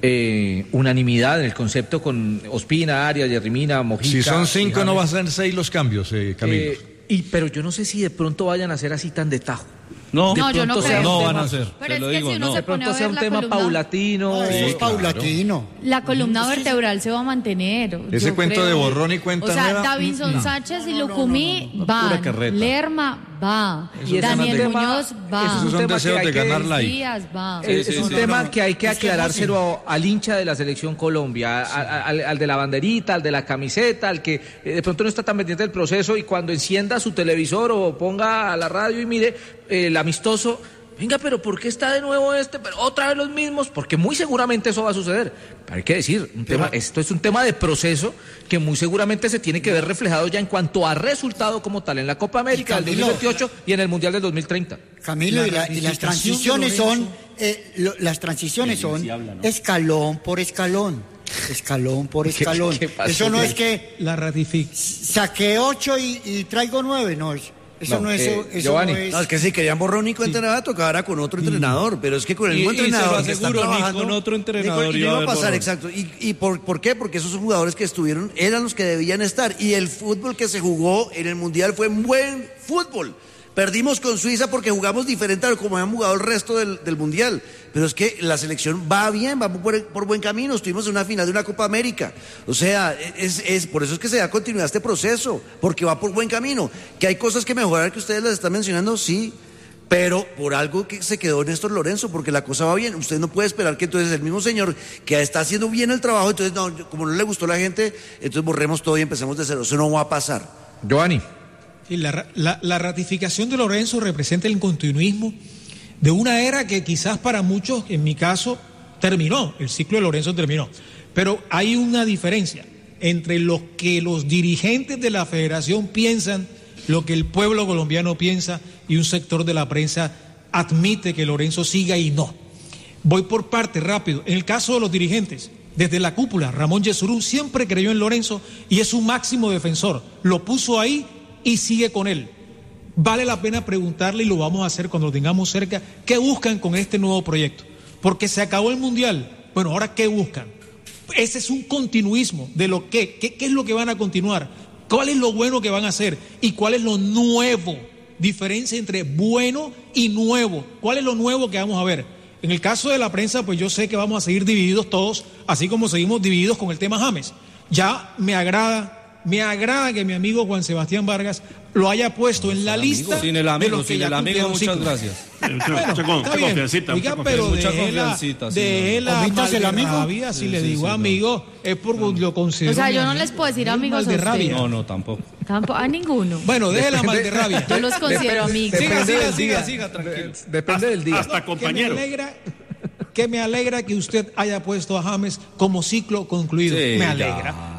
Speaker 1: eh, unanimidad en el concepto con Ospina, Arias, Yerrimina, Mojica.
Speaker 4: Si son cinco, no va a ser seis los cambios, eh, Camilo.
Speaker 1: Eh, y, pero yo no sé si de pronto vayan a ser así tan de tajo.
Speaker 2: No,
Speaker 5: no, yo no creo.
Speaker 2: No van a ser.
Speaker 5: Pero
Speaker 2: te lo
Speaker 5: es que
Speaker 2: digo,
Speaker 5: si uno
Speaker 2: no.
Speaker 5: se
Speaker 1: De pronto sea un
Speaker 5: la
Speaker 1: tema
Speaker 5: columna,
Speaker 1: paulatino.
Speaker 9: No, eso
Speaker 1: Sí,
Speaker 9: es paulatino.
Speaker 5: La columna vertebral se va a mantener.
Speaker 4: Ese
Speaker 5: yo
Speaker 4: cuento
Speaker 5: creo.
Speaker 4: de borrón y cuenta
Speaker 5: O sea,
Speaker 4: nueva,
Speaker 5: Davinson
Speaker 4: no.
Speaker 5: Sánchez y
Speaker 9: No, no,
Speaker 5: Lucumí
Speaker 9: no, no, no.
Speaker 5: van.
Speaker 2: Pura carreta.
Speaker 5: Lerma va.
Speaker 1: Y ese
Speaker 5: Daniel
Speaker 1: es un tema-
Speaker 5: Muñoz va.
Speaker 1: ese es un
Speaker 4: Son
Speaker 1: tema
Speaker 4: deseos
Speaker 1: que hay
Speaker 4: de
Speaker 1: que-
Speaker 4: ganarla ahí.
Speaker 5: Díaz va.
Speaker 1: Es,
Speaker 2: Sí,
Speaker 1: es
Speaker 2: sí,
Speaker 1: un
Speaker 2: sí.
Speaker 1: tema
Speaker 9: No, no,
Speaker 1: que hay que
Speaker 9: es que
Speaker 1: aclarárselo al hincha de la selección Colombia, a- a- al, al de la banderita, al de la camiseta, al que eh, de pronto no está tan pendiente del proceso y cuando encienda su televisor o ponga a la radio y mire eh, el amistoso, venga, pero ¿por qué está de nuevo este? Pero otra vez los mismos, porque muy seguramente eso va a suceder. Pero hay que decir, un tema, esto es un tema de proceso que muy seguramente se tiene que ver reflejado ya en cuanto a resultado como tal en la Copa América del dos mil veintiocho y en el Mundial del dos mil treinta.
Speaker 9: Camilo, y, la- y las transiciones son, eh, lo- las transiciones son escalón por escalón, escalón por escalón.
Speaker 1: qué pasó?
Speaker 9: Eso no es que
Speaker 7: La ratific.
Speaker 9: saqué ocho y, y traigo nueve, no es. Eso
Speaker 1: No,
Speaker 9: no, es,
Speaker 1: eh,
Speaker 9: eso
Speaker 1: Giovanni.
Speaker 9: no es.
Speaker 6: No, es que si querían borrón y cuenta nueva, tocaba con otro entrenador, pero es que con el
Speaker 2: Y-
Speaker 6: mismo
Speaker 2: y se lo
Speaker 6: entrenador que está
Speaker 2: aseguro, ni
Speaker 6: trabajando,
Speaker 2: con otro
Speaker 6: ni con-
Speaker 2: entrenador
Speaker 6: y no
Speaker 2: iba a
Speaker 6: iba a
Speaker 2: haber
Speaker 6: pasar,
Speaker 2: borrón.
Speaker 6: exacto. ¿Y, y por, por qué? Porque esos jugadores que estuvieron eran los que debían estar. Y el fútbol que se jugó en el Mundial fue un buen fútbol. Perdimos con Suiza porque jugamos diferente a como habían jugado el resto del, del Mundial. Pero es que la selección va bien, va por, por buen camino. Estuvimos en una final de una Copa América. O sea, es, es, por eso es que se da continuidad a este proceso, porque va por buen camino. Que hay cosas que mejorar que ustedes las están mencionando, sí. Pero por algo que se quedó Néstor Lorenzo, porque la cosa va bien. Usted no puede esperar que entonces el mismo señor que está haciendo bien el trabajo, entonces no, como no le gustó a la gente, entonces borremos todo y empecemos de cero. Eso no va a pasar.
Speaker 1: Giovanni.
Speaker 7: Y la, la, la ratificación de Lorenzo representa el continuismo de una era que quizás para muchos, en mi caso, terminó, el ciclo de Lorenzo terminó. Pero hay una diferencia entre lo que los dirigentes de la federación piensan, lo que el pueblo colombiano piensa y un sector de la prensa admite que Lorenzo siga y no. Voy por parte rápido. En el caso de los dirigentes, desde la cúpula, Ramón Yesurún siempre creyó en Lorenzo y es su máximo defensor. Lo puso ahí y sigue con él. Vale la pena preguntarle, y lo vamos a hacer cuando lo tengamos cerca, ¿qué buscan con este nuevo proyecto? Porque se acabó el Mundial. Bueno, ¿ahora qué buscan? Ese es un continuismo de lo que, ¿qué, qué es lo que van a continuar? ¿Cuál es lo bueno que van a hacer? ¿Y cuál es lo nuevo? Diferencia entre bueno y nuevo. ¿Cuál es lo nuevo que vamos a ver? En el caso de la prensa, pues yo sé que vamos a seguir divididos todos, así como seguimos divididos con el tema James. Ya me agrada... Me agrada que mi amigo Juan Sebastián Vargas lo haya puesto en la lista.
Speaker 2: Sin el
Speaker 7: de
Speaker 2: amigo,
Speaker 7: los que
Speaker 2: sin
Speaker 7: ya
Speaker 2: el amigo,
Speaker 7: cumplieron
Speaker 2: muchas
Speaker 7: ciclo.
Speaker 2: gracias.
Speaker 8: Mucha,
Speaker 7: Bueno,
Speaker 8: mucha con-
Speaker 7: está
Speaker 8: mucha
Speaker 7: bien.
Speaker 8: confiancita,
Speaker 7: Oiga,
Speaker 8: mucha
Speaker 7: pero
Speaker 2: Mucha
Speaker 7: de la,
Speaker 2: confiancita, sí,
Speaker 7: de
Speaker 2: no.
Speaker 7: la
Speaker 9: Omítase el amigo.
Speaker 7: rabia, si
Speaker 2: Sí,
Speaker 7: le
Speaker 2: sí,
Speaker 7: digo
Speaker 2: sí, no.
Speaker 7: amigo, es porque lo considero.
Speaker 5: O sea,
Speaker 7: mi
Speaker 5: yo no
Speaker 7: amigo.
Speaker 5: les puedo decir
Speaker 7: No es
Speaker 5: amigos a
Speaker 7: Valderrabia.
Speaker 5: ustedes.
Speaker 2: No, no, tampoco.
Speaker 5: Tampoco, a ninguno.
Speaker 7: Bueno, deje la Valderrabia.
Speaker 5: Yo los considero amigos.
Speaker 7: Siga,
Speaker 1: Depende
Speaker 7: siga,
Speaker 1: del
Speaker 7: siga,
Speaker 1: día.
Speaker 7: siga, tranquilo.
Speaker 1: Depende del día.
Speaker 8: Hasta compañero.
Speaker 7: Que me alegra, que me alegra que usted haya puesto a James como ciclo concluido.
Speaker 2: Sí,
Speaker 7: me alegra.
Speaker 2: ya,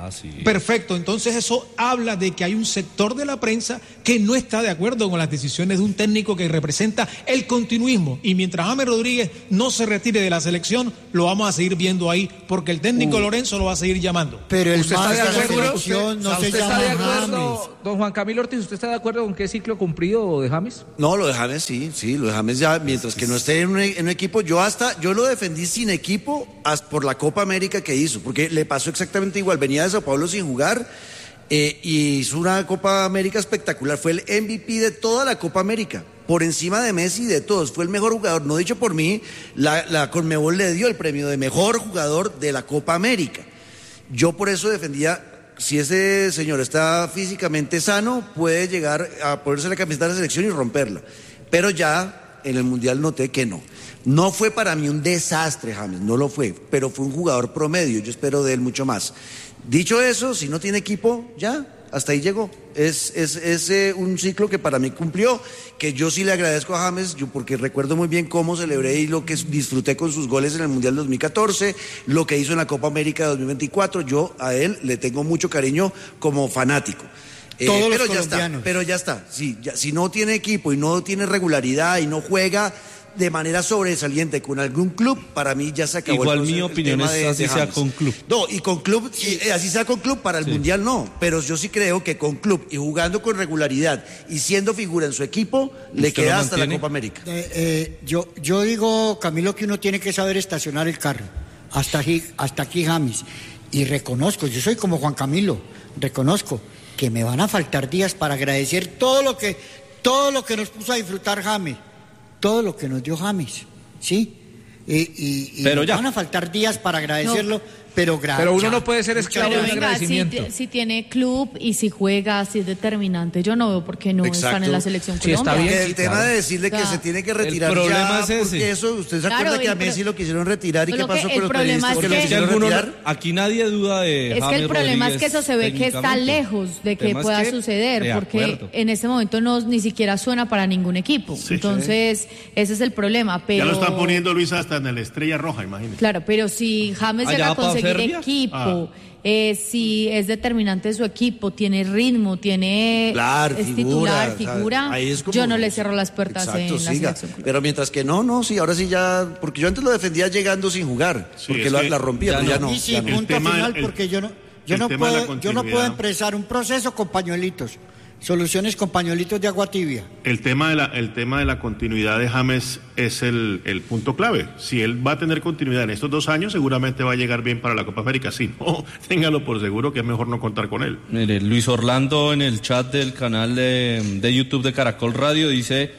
Speaker 2: Ah, sí.
Speaker 7: Perfecto, entonces eso habla de que hay un sector de la prensa que no está de acuerdo con las decisiones de un técnico que representa el continuismo, y mientras James Rodríguez no se retire de la selección, lo vamos a seguir viendo ahí, porque el técnico uh. Lorenzo lo va a seguir llamando.
Speaker 9: Pero el
Speaker 1: ¿Usted está de acuerdo?
Speaker 9: ¿Usted,
Speaker 1: no
Speaker 9: usted
Speaker 1: se está de acuerdo, don Juan Camilo Ortiz, ¿usted está de acuerdo con qué ciclo cumplido de James?
Speaker 6: No, lo de James sí, sí, lo de James ya, mientras que no esté en un, en un equipo, yo hasta, yo lo defendí sin equipo hasta por la Copa América que hizo, porque le pasó exactamente igual, venía de Sao Paulo sin jugar, eh, y hizo una Copa América espectacular, fue el M V P de toda la Copa América, por encima de Messi y de todos, fue el mejor jugador, no dicho por mí, la, la Conmebol le dio el premio de mejor jugador de la Copa América. Yo por eso defendía, si ese señor está físicamente sano, puede llegar a ponerse la camiseta de la selección y romperla, pero ya en el Mundial noté que no. No fue para mí un desastre, James, no lo fue, pero fue un jugador promedio, yo espero de él mucho más. Dicho eso, si no tiene equipo, ya, hasta ahí llegó. Es, es, es eh, un ciclo que para mí cumplió, que yo sí le agradezco a James, yo porque recuerdo muy bien cómo celebré y lo que disfruté con sus goles en el Mundial dos mil catorce, lo que hizo en la Copa América de dos mil veinticuatro, yo a él le tengo mucho cariño como fanático. Eh,
Speaker 9: Todos
Speaker 6: pero
Speaker 9: los
Speaker 6: ya está,
Speaker 9: colombianos.
Speaker 6: pero ya está, sí, ya, si no tiene equipo y no tiene regularidad y no juega de manera sobresaliente con algún club, para mí ya se acabó.
Speaker 2: Igual
Speaker 6: el,
Speaker 2: mi
Speaker 6: el
Speaker 2: opinión es
Speaker 6: de,
Speaker 2: así
Speaker 6: de
Speaker 2: sea con club.
Speaker 6: No, y con club, y, eh, así sea con club, para el sí. Mundial no, pero yo sí creo que con club y jugando con regularidad y siendo figura en su equipo, le queda hasta la Copa América.
Speaker 9: Eh, eh, yo, yo digo, Camilo, que uno tiene que saber estacionar el carro, hasta aquí, hasta aquí James, y reconozco, yo soy como Juan Camilo, reconozco que me van a faltar días para agradecer todo lo que, todo lo que nos puso a disfrutar James, todo lo que nos dio James. ¿Sí? Y, y, y
Speaker 2: pero ya.
Speaker 9: van a faltar días para agradecerlo, no. pero gracias.
Speaker 1: Pero uno no puede ser esclavo del agradecimiento.
Speaker 5: Si, si tiene club y si juega, si es determinante, yo no veo por qué no
Speaker 6: Exacto.
Speaker 5: están en la selección
Speaker 1: sí,
Speaker 5: Colombia.
Speaker 1: Está bien,
Speaker 6: el
Speaker 1: sí,
Speaker 6: tema
Speaker 1: claro.
Speaker 6: de decirle que se tiene que retirar
Speaker 2: el problema
Speaker 6: ya,
Speaker 2: es ese.
Speaker 6: porque eso, ¿usted se
Speaker 5: Claro,
Speaker 6: acuerda que a Messi
Speaker 5: pro...
Speaker 6: lo quisieron retirar y qué pasó
Speaker 5: que
Speaker 6: con los periodistas
Speaker 5: es
Speaker 6: que
Speaker 5: que...
Speaker 6: lo quisieron
Speaker 2: alguno,
Speaker 6: retirar?
Speaker 2: Aquí nadie duda de
Speaker 5: Es
Speaker 2: James
Speaker 5: que el problema
Speaker 2: Rodríguez,
Speaker 5: es que eso se ve que está lejos de que pueda
Speaker 2: que,
Speaker 5: suceder, porque
Speaker 2: acuerdo.
Speaker 5: en este momento no ni siquiera suena para ningún equipo. Sí, Entonces, sí. ese es el problema. Pero...
Speaker 8: Ya lo están poniendo, Luis, hasta en el Estrella Roja, imagínate.
Speaker 5: Claro, pero si James llega a conseguir equipo, ah. eh, si es determinante su equipo, tiene ritmo, tiene
Speaker 6: claro,
Speaker 5: es
Speaker 6: figura,
Speaker 5: titular,
Speaker 6: o sea,
Speaker 5: figura,
Speaker 6: es como,
Speaker 5: yo no le cierro las puertas
Speaker 6: exacto,
Speaker 5: en la
Speaker 6: siga.
Speaker 5: selección.
Speaker 6: Pero mientras que no, no, sí, ahora sí ya, porque yo antes lo defendía llegando sin jugar, sí, porque la, la rompía, ya pero ya no.
Speaker 9: Y sí,
Speaker 6: ya no.
Speaker 9: punto
Speaker 8: tema,
Speaker 9: final,
Speaker 8: el,
Speaker 9: porque yo no, yo no puedo, yo no puedo empezar un proceso con pañuelitos. Soluciones con pañuelitos de agua tibia.
Speaker 8: El tema de la, el tema de la continuidad de James es el, el punto clave. Si él va a tener continuidad en estos dos años, seguramente va a llegar bien para la Copa América. Si no, téngalo por seguro que es mejor no contar con él.
Speaker 2: Mire, Luis Orlando en el chat del canal de, de YouTube de Caracol Radio dice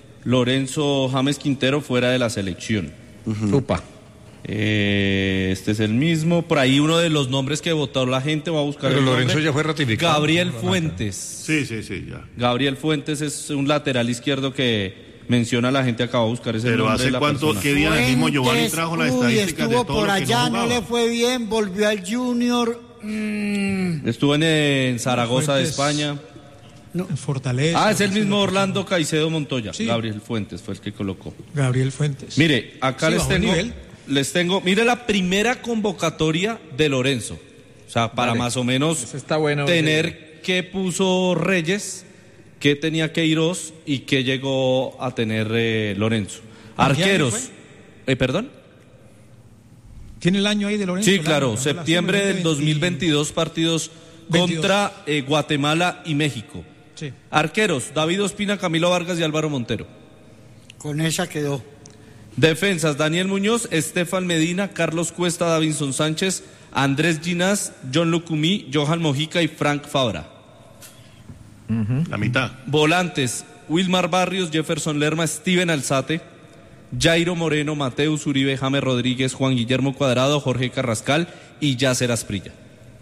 Speaker 2: Lorenzo James Quintero fuera de la selección.
Speaker 1: Uh-huh. Upa.
Speaker 2: Eh, este es el mismo. Por ahí uno de los nombres que votó la gente, va a buscar.
Speaker 4: Pero
Speaker 2: el
Speaker 4: Lorenzo
Speaker 2: nombre.
Speaker 4: ya fue ratificado.
Speaker 2: Gabriel Fuentes.
Speaker 8: Sí, sí, sí, ya.
Speaker 2: Gabriel Fuentes es un lateral izquierdo que menciona la gente, acaba de buscar ese
Speaker 8: Pero
Speaker 2: nombre.
Speaker 8: ¿hace cuánto, qué día
Speaker 9: Fuentes,
Speaker 8: mismo Giovanni trajo las estadísticas
Speaker 9: uy,
Speaker 8: de todo
Speaker 9: por
Speaker 8: lo que
Speaker 9: allá,
Speaker 8: no,
Speaker 9: no le fue bien, volvió al Junior. Mm.
Speaker 2: Estuvo en, en Zaragoza
Speaker 7: Fuentes.
Speaker 2: de España.
Speaker 7: No. En Fortaleza.
Speaker 2: Ah, es el mismo Orlando Caicedo Montoya.
Speaker 7: Sí.
Speaker 2: Gabriel Fuentes fue el que colocó.
Speaker 7: Gabriel Fuentes.
Speaker 2: Mire, acá
Speaker 7: sí,
Speaker 2: les tengo,
Speaker 7: nivel.
Speaker 2: les tengo, mire la primera convocatoria de Lorenzo. O sea, para
Speaker 1: vale.
Speaker 2: más o menos
Speaker 1: está bueno,
Speaker 2: tener
Speaker 1: sí.
Speaker 2: qué puso Reyes, qué tenía Queiroz y qué llegó a tener eh, Lorenzo. Arqueros. Eh, ¿Perdón?
Speaker 7: ¿Tiene el año ahí de Lorenzo?
Speaker 2: Sí, claro,
Speaker 7: año,
Speaker 2: septiembre del dos mil veintidós, partidos veintidós. Contra eh, Guatemala y México.
Speaker 7: Sí.
Speaker 2: Arqueros, David Ospina, Camilo Vargas y Álvaro Montero.
Speaker 9: Con esa quedó.
Speaker 2: Defensas, Daniel Muñoz, Estefan Medina, Carlos Cuesta, Davinson Sánchez, Andrés Ginás, John Lucumí, Johan Mojica y Frank Fabra.
Speaker 8: Uh-huh. La mitad.
Speaker 2: Volantes, Wilmar Barrios, Jefferson Lerma, Steven Alzate, Jairo Moreno, Mateus Uribe, James Rodríguez, Juan Guillermo Cuadrado, Jorge Carrascal y Yacer Asprilla.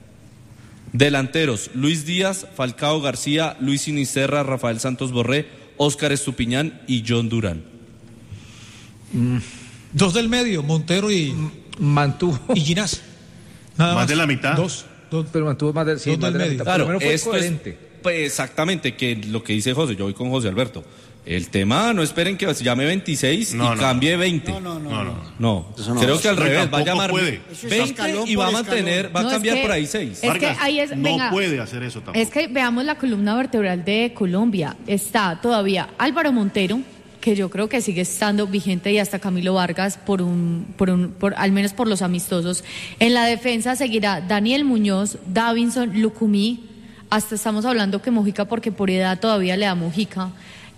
Speaker 2: Delanteros, Luis Díaz, Falcao García, Luis Sinisterra, Rafael Santos Borré, Óscar Estupiñán y John Durán.
Speaker 7: Mm. Dos del medio, Montero y
Speaker 1: mantuvo
Speaker 7: y Ginás. Nada
Speaker 8: más,
Speaker 7: más
Speaker 8: de la mitad.
Speaker 7: Dos, dos
Speaker 1: pero mantuvo más de, sí,
Speaker 7: dos
Speaker 1: más
Speaker 7: del
Speaker 1: de la
Speaker 7: medio.
Speaker 1: mitad.
Speaker 2: Claro,
Speaker 1: fue
Speaker 2: esto
Speaker 1: coherente.
Speaker 2: es pues, exactamente que lo que dice José, yo voy con José Alberto. El tema, no esperen que se llame veintiséis
Speaker 8: no,
Speaker 2: y
Speaker 8: no,
Speaker 2: cambie veinte.
Speaker 9: No, no, no.
Speaker 8: No, no.
Speaker 2: No,
Speaker 6: no.
Speaker 2: creo que al
Speaker 8: No,
Speaker 2: revés, va a
Speaker 8: tampoco
Speaker 2: llamar
Speaker 8: puede.
Speaker 2: veinte y va a mantener, va a
Speaker 5: No, es
Speaker 2: cambiar
Speaker 5: que-
Speaker 2: por ahí seis.
Speaker 5: Es
Speaker 8: Vargas,
Speaker 5: que ahí es,
Speaker 8: no
Speaker 5: venga,
Speaker 8: puede hacer eso tampoco.
Speaker 5: es que veamos la columna vertebral de Colombia. Está todavía Álvaro Montero, que yo creo que sigue estando vigente, y hasta Camilo Vargas, por un, por un, por, al menos por los amistosos. En la defensa seguirá Daniel Muñoz, Davinson, Lucumí. Hasta estamos hablando que Mojica, porque por edad todavía le da Mojica.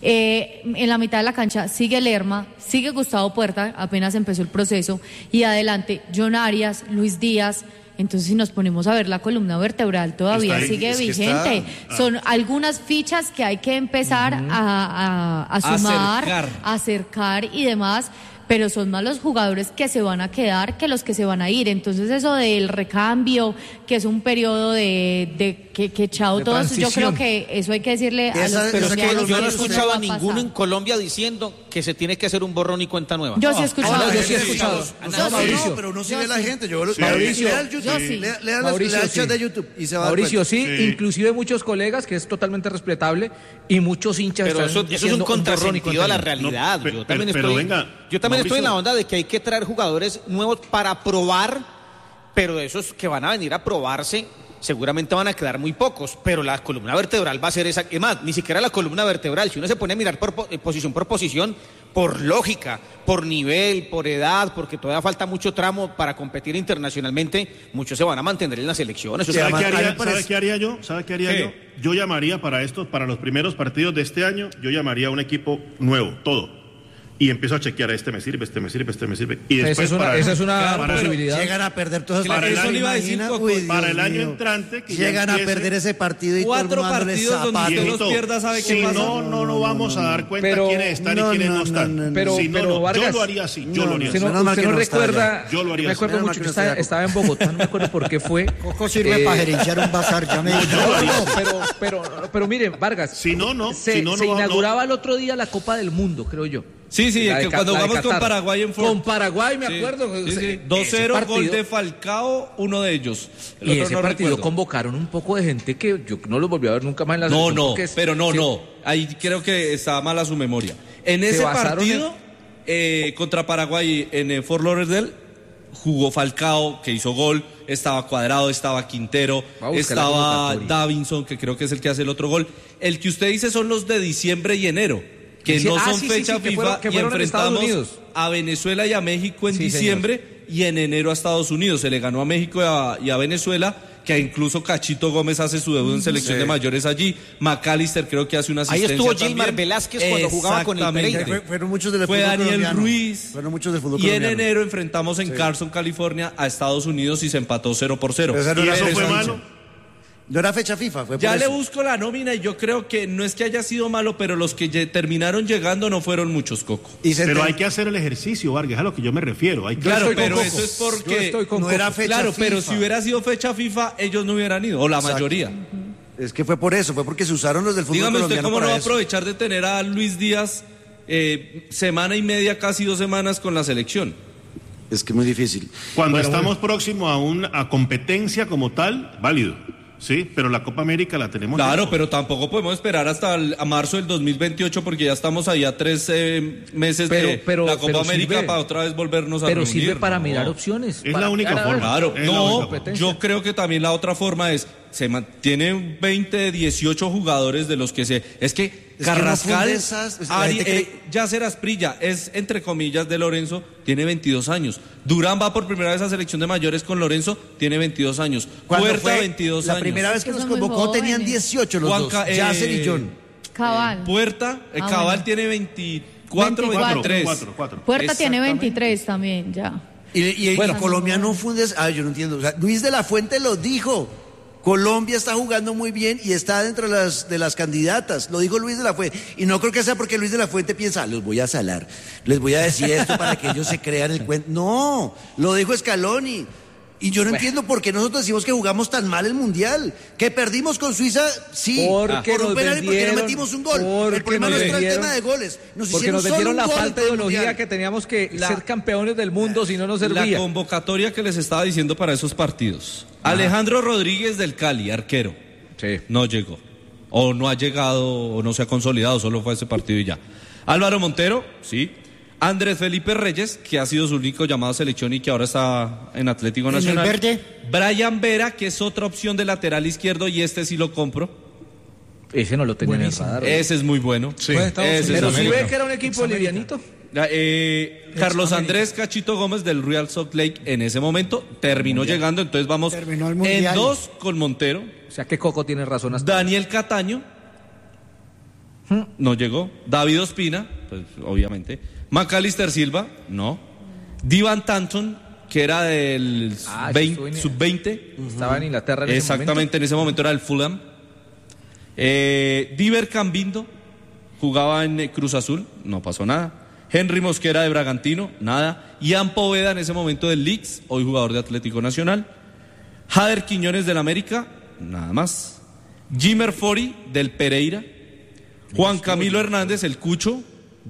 Speaker 5: Eh, en la mitad de la cancha sigue Lerma, sigue Gustavo Puerta, apenas empezó el proceso, y adelante John Arias, Luis Díaz. Entonces, si nos ponemos a ver la columna vertebral, todavía
Speaker 8: Está ahí,
Speaker 5: sigue
Speaker 6: es que
Speaker 5: vigente.
Speaker 6: está-
Speaker 5: Son algunas fichas que hay que empezar a, a, a sumar,
Speaker 2: Acercar.
Speaker 5: a acercar y demás, pero son más los jugadores que se van a quedar que los que se van a ir. Entonces, eso del recambio, que es un periodo de, de que, que chao
Speaker 1: De
Speaker 5: todos, yo
Speaker 1: transición.
Speaker 5: creo que eso hay que decirle a
Speaker 6: Esa-
Speaker 5: los
Speaker 3: Pero es que
Speaker 5: colombianos
Speaker 3: yo no he
Speaker 5: que eso
Speaker 3: escuchado
Speaker 5: va
Speaker 3: a
Speaker 5: pasar.
Speaker 3: ninguno en Colombia diciendo que se tiene que hacer un borrón y cuenta nueva.
Speaker 5: Yo sí he escuchado.
Speaker 1: Ah, no, yo
Speaker 5: Yo
Speaker 1: sí he
Speaker 5: sí.
Speaker 1: escuchado.
Speaker 5: Yo
Speaker 6: No,
Speaker 5: sí.
Speaker 6: Mauricio, pero uno sí
Speaker 5: Yo
Speaker 6: ve la
Speaker 5: sí.
Speaker 6: gente. Yo,
Speaker 8: Sí.
Speaker 6: Mauricio,
Speaker 8: Mauricio,
Speaker 6: lea el YouTube,
Speaker 5: yo sí.
Speaker 6: lea, lea las-
Speaker 1: Mauricio,
Speaker 6: lea el chat
Speaker 1: sí.
Speaker 6: de YouTube y se va a dar
Speaker 1: Mauricio,
Speaker 6: cuenta.
Speaker 1: sí,
Speaker 8: Sí.
Speaker 1: inclusive muchos colegas, que es totalmente respetable, y muchos hinchas
Speaker 3: Pero
Speaker 1: están
Speaker 3: eso, eso es
Speaker 1: diciendo
Speaker 3: un
Speaker 1: borrón y
Speaker 3: contrasentido a la
Speaker 1: cuenta nueva.
Speaker 3: realidad.
Speaker 8: No, pe-
Speaker 3: yo también,
Speaker 8: pero- pero
Speaker 3: estoy,
Speaker 8: venga,
Speaker 3: yo también estoy en la
Speaker 8: Mauricio.
Speaker 3: onda de que hay que traer jugadores nuevos para probar, pero de esos que van a venir a probarse, seguramente van a quedar muy pocos, pero la columna vertebral va a ser esa. Es más, ni siquiera la columna vertebral. Si uno se pone a mirar por po- eh, posición por posición, por lógica, por nivel, por edad, porque todavía falta mucho tramo para competir internacionalmente, muchos se van a mantener en las elecciones. Eso
Speaker 6: Sí,
Speaker 3: es-
Speaker 8: ¿Sabe
Speaker 6: además,
Speaker 8: qué
Speaker 6: a mí
Speaker 8: haría,
Speaker 6: me parece-
Speaker 8: ¿sabe qué haría yo? ¿Sabe qué haría
Speaker 3: ¿Qué?
Speaker 8: yo? Yo llamaría para estos, para los primeros partidos de este año, yo llamaría a un equipo nuevo, todo. Y empiezo a chequear, este me sirve, este me sirve, este me sirve. Y
Speaker 1: Esa
Speaker 8: después
Speaker 1: es una,
Speaker 8: para,
Speaker 1: esa es una
Speaker 8: para el-
Speaker 1: posibilidad.
Speaker 6: Llegan a perder todas
Speaker 2: Claro,
Speaker 6: esas
Speaker 2: eso
Speaker 6: partidos,
Speaker 2: le iba a decir,
Speaker 6: imagina,
Speaker 2: Coco.
Speaker 6: uy, Dios
Speaker 8: para el año
Speaker 6: mío.
Speaker 8: entrante, que ya
Speaker 6: llegan a
Speaker 8: empiece-
Speaker 6: perder ese partido y
Speaker 2: Cuatro
Speaker 6: todo el mundo dándole
Speaker 2: partidos donde
Speaker 6: zapatos.
Speaker 2: usted
Speaker 8: Viejito,
Speaker 2: los pierda, ¿sabe qué
Speaker 8: si
Speaker 2: pasa?
Speaker 8: no, no nos vamos a dar cuenta
Speaker 1: Pero-
Speaker 8: quiénes están
Speaker 6: no,
Speaker 8: y quiénes
Speaker 6: no,
Speaker 8: no, están.
Speaker 6: no, no,
Speaker 1: Pero-
Speaker 8: Si no,
Speaker 1: pero,
Speaker 8: no,
Speaker 1: Vargas,
Speaker 8: yo lo haría así, yo
Speaker 6: no,
Speaker 8: lo haría
Speaker 1: Si
Speaker 8: así.
Speaker 1: no,
Speaker 6: Menos mal
Speaker 1: usted
Speaker 6: que
Speaker 1: no
Speaker 6: no está
Speaker 1: recuerda,
Speaker 8: allá. Yo lo haría
Speaker 1: me
Speaker 8: así.
Speaker 1: acuerdo
Speaker 6: Menos mal
Speaker 1: mucho
Speaker 6: que
Speaker 1: que
Speaker 6: no está
Speaker 1: estaba,
Speaker 6: allá.
Speaker 1: estaba en Bogotá, no me acuerdo por qué fue.
Speaker 9: Coco sirve
Speaker 1: Eh,
Speaker 9: para gerenciar un bazar, ya me dijo.
Speaker 1: No, no, pero, pero, pero miren, Vargas.
Speaker 8: Si no, no,
Speaker 1: Se,
Speaker 8: si no,
Speaker 1: se
Speaker 8: no, no.
Speaker 1: inauguraba el otro día la Copa del Mundo, creo yo.
Speaker 2: Sí, sí,
Speaker 1: La de
Speaker 2: que
Speaker 1: Ca-
Speaker 2: cuando
Speaker 1: la de
Speaker 2: jugamos con
Speaker 1: Qatar.
Speaker 2: Paraguay en Ford.
Speaker 1: Con Paraguay, me
Speaker 2: Sí,
Speaker 1: acuerdo.
Speaker 2: sí,
Speaker 1: Ese-
Speaker 2: sí. dos cero,
Speaker 1: ese
Speaker 2: gol
Speaker 1: partido-
Speaker 2: de Falcao, uno de ellos. El
Speaker 1: Y
Speaker 2: otro
Speaker 1: ese
Speaker 2: no
Speaker 1: partido
Speaker 2: recuerdo.
Speaker 1: convocaron un poco de gente que yo no los volví a ver nunca más en la
Speaker 2: No,
Speaker 1: selección,
Speaker 2: no,
Speaker 1: porque es-
Speaker 2: pero no,
Speaker 1: sí,
Speaker 2: no. Ahí creo que estaba mala su memoria. En
Speaker 1: Se
Speaker 2: ese
Speaker 1: basaron
Speaker 2: partido, eh, contra Paraguay en el Fort Lauderdale, jugó Falcao, que hizo gol, estaba Cuadrado, estaba Quintero,
Speaker 1: Va a buscar la
Speaker 2: estaba
Speaker 1: convocatoria.
Speaker 2: Davinson, que creo que es el que hace el otro gol. El que usted dice son los de diciembre y enero, que
Speaker 1: Sí,
Speaker 2: no
Speaker 1: ah,
Speaker 2: son
Speaker 1: sí, sí,
Speaker 2: fecha
Speaker 1: sí, que
Speaker 2: FIFA,
Speaker 1: fueron- que
Speaker 2: y
Speaker 1: fueron en Estados
Speaker 2: enfrentamos
Speaker 1: Unidos.
Speaker 2: a Venezuela y a México en
Speaker 1: Sí,
Speaker 2: diciembre y en enero a Estados Unidos. Se le ganó a México y a, y a Venezuela, que incluso Cachito Gómez hace su debut en selección de mayores allí. McAllister creo que hace una
Speaker 3: Ahí
Speaker 2: asistencia
Speaker 3: estuvo
Speaker 2: también.
Speaker 3: Gilmar Velázquez cuando jugaba con el
Speaker 2: Exactamente.
Speaker 3: Pereira.
Speaker 6: Fue- Fueron muchos del
Speaker 2: Fue
Speaker 6: fútbol
Speaker 2: Daniel
Speaker 6: colombiano.
Speaker 2: Ruiz.
Speaker 6: Fueron muchos del fútbol
Speaker 2: Y en
Speaker 6: colombiano.
Speaker 2: enero enfrentamos en Carson, California, a Estados Unidos y se empató cero por cero.
Speaker 6: Pero esa no
Speaker 8: ¿Y
Speaker 6: era
Speaker 8: eso
Speaker 6: fecha
Speaker 8: fue
Speaker 6: FIFA.
Speaker 8: malo?
Speaker 6: No era fecha FIFA, fue por
Speaker 2: Ya le
Speaker 6: eso.
Speaker 2: busco la nómina y yo creo que no es que haya sido malo, pero los que lle- terminaron llegando no fueron muchos, Coco.
Speaker 6: Y se
Speaker 8: Pero
Speaker 6: te-
Speaker 8: hay que hacer el ejercicio, Vargas, es a lo que yo me refiero. Hay que
Speaker 2: Claro,
Speaker 1: estoy con
Speaker 2: pero
Speaker 1: Coco.
Speaker 2: eso es
Speaker 1: Yo
Speaker 2: porque...
Speaker 1: estoy con
Speaker 6: No
Speaker 1: Coco.
Speaker 6: era fecha
Speaker 2: Claro, pero
Speaker 6: FIFA.
Speaker 2: si hubiera sido fecha FIFA, ellos no hubieran ido, o la
Speaker 6: Exacto.
Speaker 2: mayoría.
Speaker 6: Es que fue por eso, fue porque se usaron los del fútbol
Speaker 2: Dígame usted
Speaker 6: colombiano
Speaker 2: cómo no
Speaker 6: para
Speaker 2: va a
Speaker 6: eso.
Speaker 2: aprovechar de tener a Luis Díaz eh, semana y media, casi dos semanas con la selección.
Speaker 6: Es que es muy difícil.
Speaker 8: Cuando
Speaker 6: Bueno,
Speaker 8: estamos próximos a una a competencia como tal, válido. Sí, pero la Copa América la tenemos.
Speaker 2: Claro,
Speaker 8: lejos.
Speaker 2: pero tampoco podemos esperar hasta el- a marzo del dos mil veintiocho porque ya estamos ahí a tres eh, meses
Speaker 1: Pero-
Speaker 2: de
Speaker 1: pero-
Speaker 2: la Copa
Speaker 1: pero
Speaker 2: América
Speaker 1: sirve.
Speaker 2: para otra vez volvernos a
Speaker 1: Pero
Speaker 2: reunir.
Speaker 1: sirve para
Speaker 2: No.
Speaker 1: mirar opciones.
Speaker 8: Es
Speaker 1: para
Speaker 8: la única
Speaker 1: mirar a ver.
Speaker 8: forma.
Speaker 2: Claro,
Speaker 8: Es la
Speaker 2: no,
Speaker 8: única
Speaker 2: yo creo que también la otra forma es, se mantiene veinte, dieciocho jugadores de los que se... Es que
Speaker 6: Es que no
Speaker 2: Carrascal,
Speaker 6: funde esas- pues, la
Speaker 2: Ari-
Speaker 6: gente cree-
Speaker 2: eh, Yasser Asprilla, es entre comillas de Lorenzo, tiene veintidós años. Durán va por primera vez a selección de mayores con Lorenzo, tiene veintidós años.
Speaker 6: Cuando
Speaker 2: Puerta,
Speaker 6: fue
Speaker 2: veintidós
Speaker 6: la
Speaker 2: años.
Speaker 6: primera vez que
Speaker 5: Es que
Speaker 6: nos
Speaker 5: son muy
Speaker 6: convocó tenían
Speaker 5: jóvenes.
Speaker 6: dieciocho los
Speaker 2: Juanca,
Speaker 6: dos,
Speaker 2: eh,
Speaker 6: Yasser y John.
Speaker 5: Cabal.
Speaker 2: Puerta, eh,
Speaker 5: Ah,
Speaker 2: Cabal
Speaker 5: bueno.
Speaker 2: tiene veinticuatro,
Speaker 5: veinticuatro.
Speaker 2: veintitrés.
Speaker 8: Cuatro, cuatro.
Speaker 5: Puerta tiene
Speaker 2: Exactamente.
Speaker 5: veintitrés también, ya.
Speaker 6: Y, y,
Speaker 1: Bueno.
Speaker 6: y Colombia no funde... Ah, yo no entiendo. O sea, Luis de la Fuente lo dijo. Colombia está jugando muy bien y está dentro de las, de las candidatas. Lo dijo Luis de la Fuente. Y no creo que sea porque Luis de la Fuente piensa, "Ah, los voy a salar, les voy a decir esto para que ellos se crean el cuento. No, lo dijo Scaloni. Y yo no entiendo por qué nosotros decimos que jugamos tan mal el Mundial. Que perdimos con Suiza, sí,
Speaker 1: Porque
Speaker 6: por un
Speaker 1: nos
Speaker 6: penal y porque no
Speaker 1: vendieron,
Speaker 6: metimos un gol.
Speaker 1: porque
Speaker 6: El problema no
Speaker 1: nos
Speaker 6: está el
Speaker 1: vendieron,
Speaker 6: tema de goles. Nos
Speaker 1: Porque
Speaker 6: hicieron
Speaker 1: nos
Speaker 6: solo
Speaker 1: vendieron
Speaker 6: un
Speaker 1: la
Speaker 6: gol
Speaker 1: falta
Speaker 6: en
Speaker 1: de
Speaker 6: todo el
Speaker 1: ideología
Speaker 6: Mundial.
Speaker 1: que teníamos que
Speaker 2: La-
Speaker 1: ser campeones del mundo, si no nos
Speaker 2: La
Speaker 1: servía.
Speaker 2: convocatoria que les estaba diciendo para esos partidos. Alejandro Rodríguez del Cali, arquero.
Speaker 1: Sí.
Speaker 2: No llegó. o no ha llegado o no se ha consolidado, solo fue ese partido y ya. Álvaro Montero, sí. Andrés Felipe Reyes, que ha sido su único llamado a selección y que ahora está en Atlético Nacional.
Speaker 9: ¿En el verde?
Speaker 2: Brian Vera, que es otra opción de lateral izquierdo y este sí lo compro.
Speaker 1: Ese no lo tenía en el radar.
Speaker 2: Ese es muy bueno.
Speaker 4: Sí.
Speaker 2: Ese
Speaker 1: Pero
Speaker 2: es
Speaker 1: si
Speaker 2: muy
Speaker 1: ve
Speaker 2: bueno.
Speaker 1: que era un equipo livianito.
Speaker 2: Eh, Carlos Andrés Cachito Gómez del Real Salt Lake en ese momento terminó llegando, entonces vamos en dos con Montero.
Speaker 1: O sea que Coco tiene razón hasta
Speaker 2: Daniel Cataño no llegó. David Ospina, pues obviamente. Macalister Silva, no. Divan Tanton, que era del
Speaker 1: Ah,
Speaker 2: sub veinte.
Speaker 1: Estaba en Inglaterra en ese
Speaker 2: Exactamente,
Speaker 1: momento.
Speaker 2: en ese momento era el Fulham. Eh, Diver Cambindo jugaba en eh, Cruz Azul, no pasó nada. Henry Mosquera de Bragantino, nada. Ian Poveda en ese momento del Leeds, hoy jugador de Atlético Nacional. Jader Quiñones del América, nada más. Jimmer Fori del Pereira. Juan Camilo Hernández, el Cucho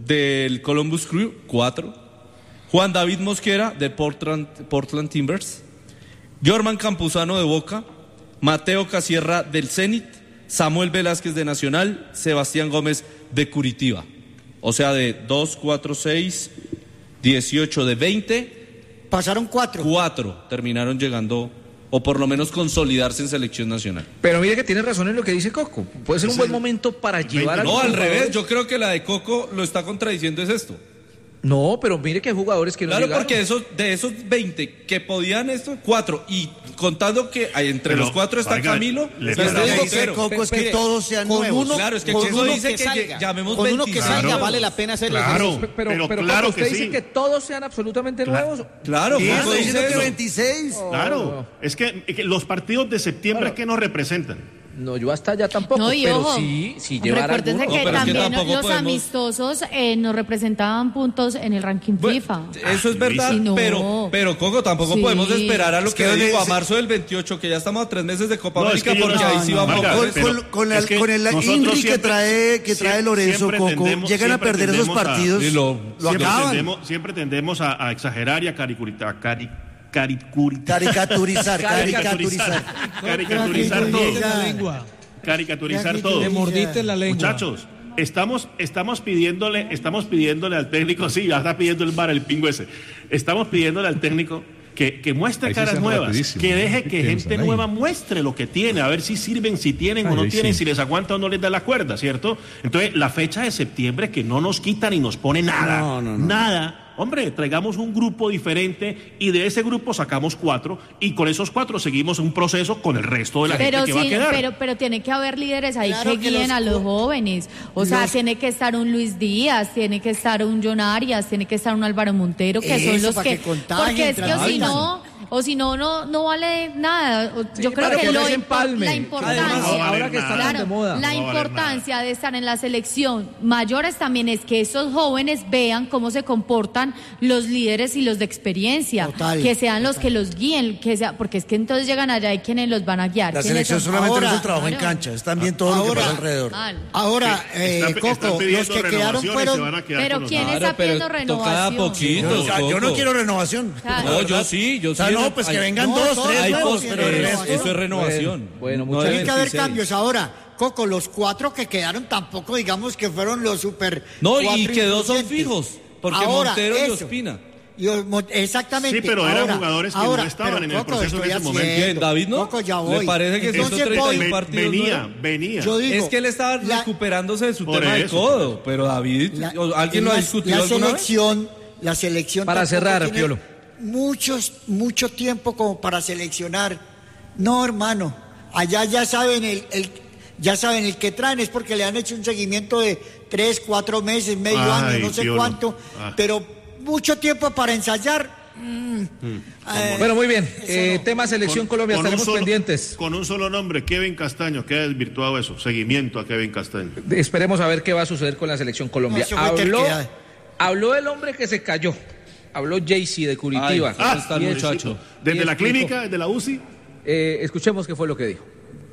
Speaker 2: del Columbus Crew, cuatro. Juan David Mosquera de Portland, Portland Timbers. Jorman Campuzano de Boca. Mateo Casierra del Zenit. Samuel Velázquez de Nacional. Sebastián Gómez de Curitiba. O sea, de dos, cuatro, seis, dieciocho, de veinte.
Speaker 9: Pasaron cuatro.
Speaker 2: Cuatro terminaron llegando, o por lo menos consolidarse en selección nacional.
Speaker 1: Pero mire que tiene razón en lo que dice Coco. Puede ser un buen momento para llevar a
Speaker 2: No, al revés, yo creo que la de Coco lo está contradiciendo es esto.
Speaker 1: No, pero mire que hay jugadores que no
Speaker 2: Claro,
Speaker 1: llegaron.
Speaker 2: porque de esos, de esos veinte que podían esto, cuatro, y contando que hay entre
Speaker 8: Pero,
Speaker 2: los cuatro está
Speaker 8: oiga,
Speaker 2: Camilo,
Speaker 8: le
Speaker 2: está
Speaker 8: digo que
Speaker 2: Montero.
Speaker 6: Coco es que
Speaker 1: Pero,
Speaker 6: todos sean
Speaker 9: con
Speaker 6: nuevos.
Speaker 9: uno-
Speaker 2: Claro, es que
Speaker 9: con
Speaker 2: Checo
Speaker 9: uno
Speaker 2: dice
Speaker 9: que
Speaker 2: que,
Speaker 9: salga.
Speaker 2: llamemos
Speaker 9: Con uno que
Speaker 2: veinticinco.
Speaker 9: salga
Speaker 8: Claro.
Speaker 9: vale la pena hacer
Speaker 8: Claro.
Speaker 9: el
Speaker 1: Pero,
Speaker 8: Pero
Speaker 1: pero
Speaker 8: claro
Speaker 1: Coco, ¿usted
Speaker 8: que
Speaker 1: dice
Speaker 8: sí.
Speaker 1: que todos sean absolutamente nuevos?
Speaker 2: Claro,
Speaker 6: Sí,
Speaker 2: Coco
Speaker 6: estoy
Speaker 2: dice
Speaker 6: diciendo que
Speaker 2: eso.
Speaker 6: veintiséis.
Speaker 8: Claro, es que, es que los partidos de septiembre,
Speaker 1: Claro.
Speaker 8: ¿qué nos representan?
Speaker 1: No, yo hasta allá tampoco,
Speaker 5: No, y
Speaker 1: pero
Speaker 5: ojo,
Speaker 1: sí, sí llevar
Speaker 5: recuérdense
Speaker 1: alguno.
Speaker 5: que
Speaker 2: No, pero es que
Speaker 5: también
Speaker 2: tampoco
Speaker 5: los
Speaker 2: podemos-
Speaker 5: amistosos eh, nos representaban puntos en el ranking
Speaker 2: Bueno,
Speaker 5: FIFA.
Speaker 2: eso es verdad,
Speaker 5: Sí, no.
Speaker 2: pero, pero Coco, tampoco
Speaker 5: Sí.
Speaker 2: podemos esperar a lo
Speaker 6: Es
Speaker 2: que,
Speaker 6: que
Speaker 2: digo, a
Speaker 6: ese-
Speaker 2: marzo del veintiocho, que ya estamos a tres meses de Copa
Speaker 8: No, es
Speaker 2: América,
Speaker 8: que yo
Speaker 2: porque
Speaker 8: no-
Speaker 2: ahí sí
Speaker 8: no,
Speaker 2: vamos
Speaker 8: Marga,
Speaker 2: a
Speaker 6: Con,
Speaker 2: ver.
Speaker 8: pero-
Speaker 6: con- con el,
Speaker 8: es que
Speaker 6: con el
Speaker 8: nosotros
Speaker 6: Inri que
Speaker 8: siempre-
Speaker 6: trae, que trae
Speaker 8: siempre-
Speaker 6: Lorenzo
Speaker 8: siempre
Speaker 6: Coco,
Speaker 8: tendemos-
Speaker 6: llegan a
Speaker 8: siempre
Speaker 6: perder esos
Speaker 8: tendemos a-
Speaker 6: partidos,
Speaker 2: y lo-
Speaker 6: lo
Speaker 8: Siempre
Speaker 6: acaban.
Speaker 8: tendemos, siempre tendemos a, a exagerar y a caricuritar, cari, caricuri-
Speaker 6: Caricaturizar, caricaturizar.
Speaker 8: caricaturizar
Speaker 7: Te mordiste
Speaker 8: todo.
Speaker 7: la lengua.
Speaker 8: Caricaturizar
Speaker 9: Te
Speaker 8: todo.
Speaker 7: Te mordiste la lengua.
Speaker 8: Muchachos, estamos, estamos pidiéndole, estamos pidiéndole al técnico, sí, ya está pidiendo el bar, el pingo ese. Estamos pidiéndole al técnico que, que muestre
Speaker 4: Ahí sí
Speaker 8: caras
Speaker 4: están
Speaker 8: nuevas,
Speaker 4: rapidísimo,
Speaker 8: que
Speaker 4: ¿no?
Speaker 8: deje
Speaker 4: ¿Qué
Speaker 8: que
Speaker 4: piensan
Speaker 8: gente
Speaker 4: ahí?
Speaker 8: nueva muestre lo que tiene, a ver si sirven, si tienen o
Speaker 4: Ay,
Speaker 8: no
Speaker 4: ahí
Speaker 8: tienen,
Speaker 4: sí.
Speaker 8: si les aguanta o no les da la cuerda, ¿cierto? Entonces, la fecha de septiembre que no nos quita ni nos pone nada,
Speaker 6: No, no, no.
Speaker 8: nada. Hombre, traigamos un grupo diferente y de ese grupo sacamos cuatro y con esos cuatro seguimos un proceso con el resto de la
Speaker 5: Pero
Speaker 8: gente que va a
Speaker 5: sí,
Speaker 8: quedar.
Speaker 5: pero, pero tiene que haber líderes ahí
Speaker 9: Claro
Speaker 5: que
Speaker 9: que
Speaker 5: guíen
Speaker 9: los-
Speaker 5: a los jóvenes. O sea,
Speaker 9: los-
Speaker 5: tiene que estar un Luis Díaz, tiene que estar un John Arias, tiene que estar un Álvaro Montero, que son
Speaker 9: Eso,
Speaker 5: los
Speaker 9: para
Speaker 5: que,
Speaker 9: que contagien,
Speaker 5: porque es que o si
Speaker 9: transmitan.
Speaker 5: no, o si no, no, no vale nada. O- Yo creo
Speaker 1: para
Speaker 5: que
Speaker 1: que
Speaker 5: lo
Speaker 1: no se
Speaker 5: impor-
Speaker 1: empalme.
Speaker 5: la
Speaker 1: Además,
Speaker 5: importancia,
Speaker 8: no va a valer
Speaker 1: ahora que están
Speaker 8: nada.
Speaker 1: tan de moda.
Speaker 5: la
Speaker 8: No va a valer
Speaker 5: importancia de estar en la selección mayores también es que esos jóvenes vean cómo se comportan los líderes y los de experiencia,
Speaker 9: Total,
Speaker 5: que sean los
Speaker 9: total.
Speaker 5: que los guíen, que sea, porque es que entonces llegan allá y quienes los van a guiar.
Speaker 6: La
Speaker 5: ¿Quiénes
Speaker 6: selección
Speaker 5: son?
Speaker 6: solamente
Speaker 9: Ahora-
Speaker 6: no es el trabajo en
Speaker 5: Claro.
Speaker 6: cancha, es también todo lo que
Speaker 9: Ahora-
Speaker 6: pasa alrededor.
Speaker 5: Mal.
Speaker 9: Ahora, eh,
Speaker 8: Están- están
Speaker 9: Coco,
Speaker 8: pidiendo
Speaker 9: los que quedaron
Speaker 8: renovaciones y se
Speaker 9: fueron...
Speaker 8: van a quedar
Speaker 5: Pero
Speaker 8: con los-
Speaker 5: ¿quién
Speaker 2: Claro,
Speaker 5: está
Speaker 2: pero
Speaker 5: pidiendo
Speaker 2: toca
Speaker 5: renovación?
Speaker 2: poquito.
Speaker 6: O sea, yo no quiero renovación.
Speaker 5: Claro.
Speaker 2: No, yo sí, yo
Speaker 6: O sea,
Speaker 2: sí.
Speaker 6: no, pues que
Speaker 2: Hay-
Speaker 6: vengan
Speaker 9: no,
Speaker 6: dos,
Speaker 9: todos
Speaker 6: tres
Speaker 2: hay
Speaker 6: nuevos,
Speaker 2: cosas,
Speaker 6: pero el
Speaker 2: eh,
Speaker 6: resto...
Speaker 2: eso es renovación.
Speaker 1: Bueno, bueno,
Speaker 2: No
Speaker 1: muchas
Speaker 2: de
Speaker 9: Tiene que haber
Speaker 2: veintiséis.
Speaker 9: cambios. Ahora, Coco, los cuatro que quedaron tampoco, digamos que fueron los super.
Speaker 2: No, y
Speaker 9: cuatro
Speaker 2: que dos son
Speaker 9: influyentes.
Speaker 2: fijos, porque
Speaker 9: Ahora,
Speaker 2: Montero y
Speaker 9: eso.
Speaker 2: Ospina.
Speaker 9: Y os- mo- exactamente.
Speaker 8: Sí, pero eran
Speaker 9: ahora,
Speaker 8: jugadores que no
Speaker 9: ahora,
Speaker 8: estaban
Speaker 9: pero,
Speaker 8: en el
Speaker 9: Coco,
Speaker 8: proceso en
Speaker 9: estoy
Speaker 8: ese momento.
Speaker 9: haciendo.
Speaker 2: ¿Quién, David, no?
Speaker 9: Coco, ya
Speaker 2: ¿Le
Speaker 9: voy.
Speaker 2: parece que
Speaker 9: Entonces
Speaker 2: ciento treinta y uno
Speaker 9: voy.
Speaker 2: partidos no
Speaker 8: venía,
Speaker 2: eran?
Speaker 8: venía.
Speaker 9: Yo digo,
Speaker 2: Es que él estaba
Speaker 9: la-
Speaker 2: recuperándose de su
Speaker 8: Por
Speaker 2: tema de
Speaker 8: eso,
Speaker 2: codo, pero David,
Speaker 9: La-
Speaker 2: ¿o ¿alguien lo ha
Speaker 9: la-
Speaker 2: discutido
Speaker 9: la
Speaker 2: alguna vez?
Speaker 9: selección, la selección
Speaker 1: Para
Speaker 9: tampoco
Speaker 1: cerrar,
Speaker 9: tiene
Speaker 1: Piolo.
Speaker 9: muchos mucho tiempo como para seleccionar. No, hermano, allá ya saben el, el ya saben el que traen es porque le han hecho un seguimiento de tres, cuatro meses, medio
Speaker 8: Ay,
Speaker 9: año, no sé
Speaker 8: Piolo.
Speaker 9: cuánto,
Speaker 8: Ah.
Speaker 9: pero mucho tiempo para ensayar. mm, eh,
Speaker 1: Bueno, muy bien.
Speaker 9: eso
Speaker 1: Eh,
Speaker 9: no.
Speaker 1: tema selección Colombia,
Speaker 8: un
Speaker 1: estaremos
Speaker 8: solo-
Speaker 1: pendientes.
Speaker 8: Con un solo nombre, Kevin Castaño, queda desvirtuado eso. Seguimiento a Kevin Castaño.
Speaker 1: Esperemos a ver qué va a suceder con la selección Colombia.
Speaker 9: No, eso fue
Speaker 1: habló,
Speaker 9: terquedad.
Speaker 1: habló el hombre que se cayó. Habló Jaycee de Curitiba.
Speaker 2: Ay, ¿cómo está el
Speaker 1: Y
Speaker 2: muchacho?
Speaker 8: Desde
Speaker 1: y
Speaker 8: la
Speaker 1: explicó.
Speaker 8: clínica, desde la U C I.
Speaker 1: Eh, escuchemos qué fue lo que dijo.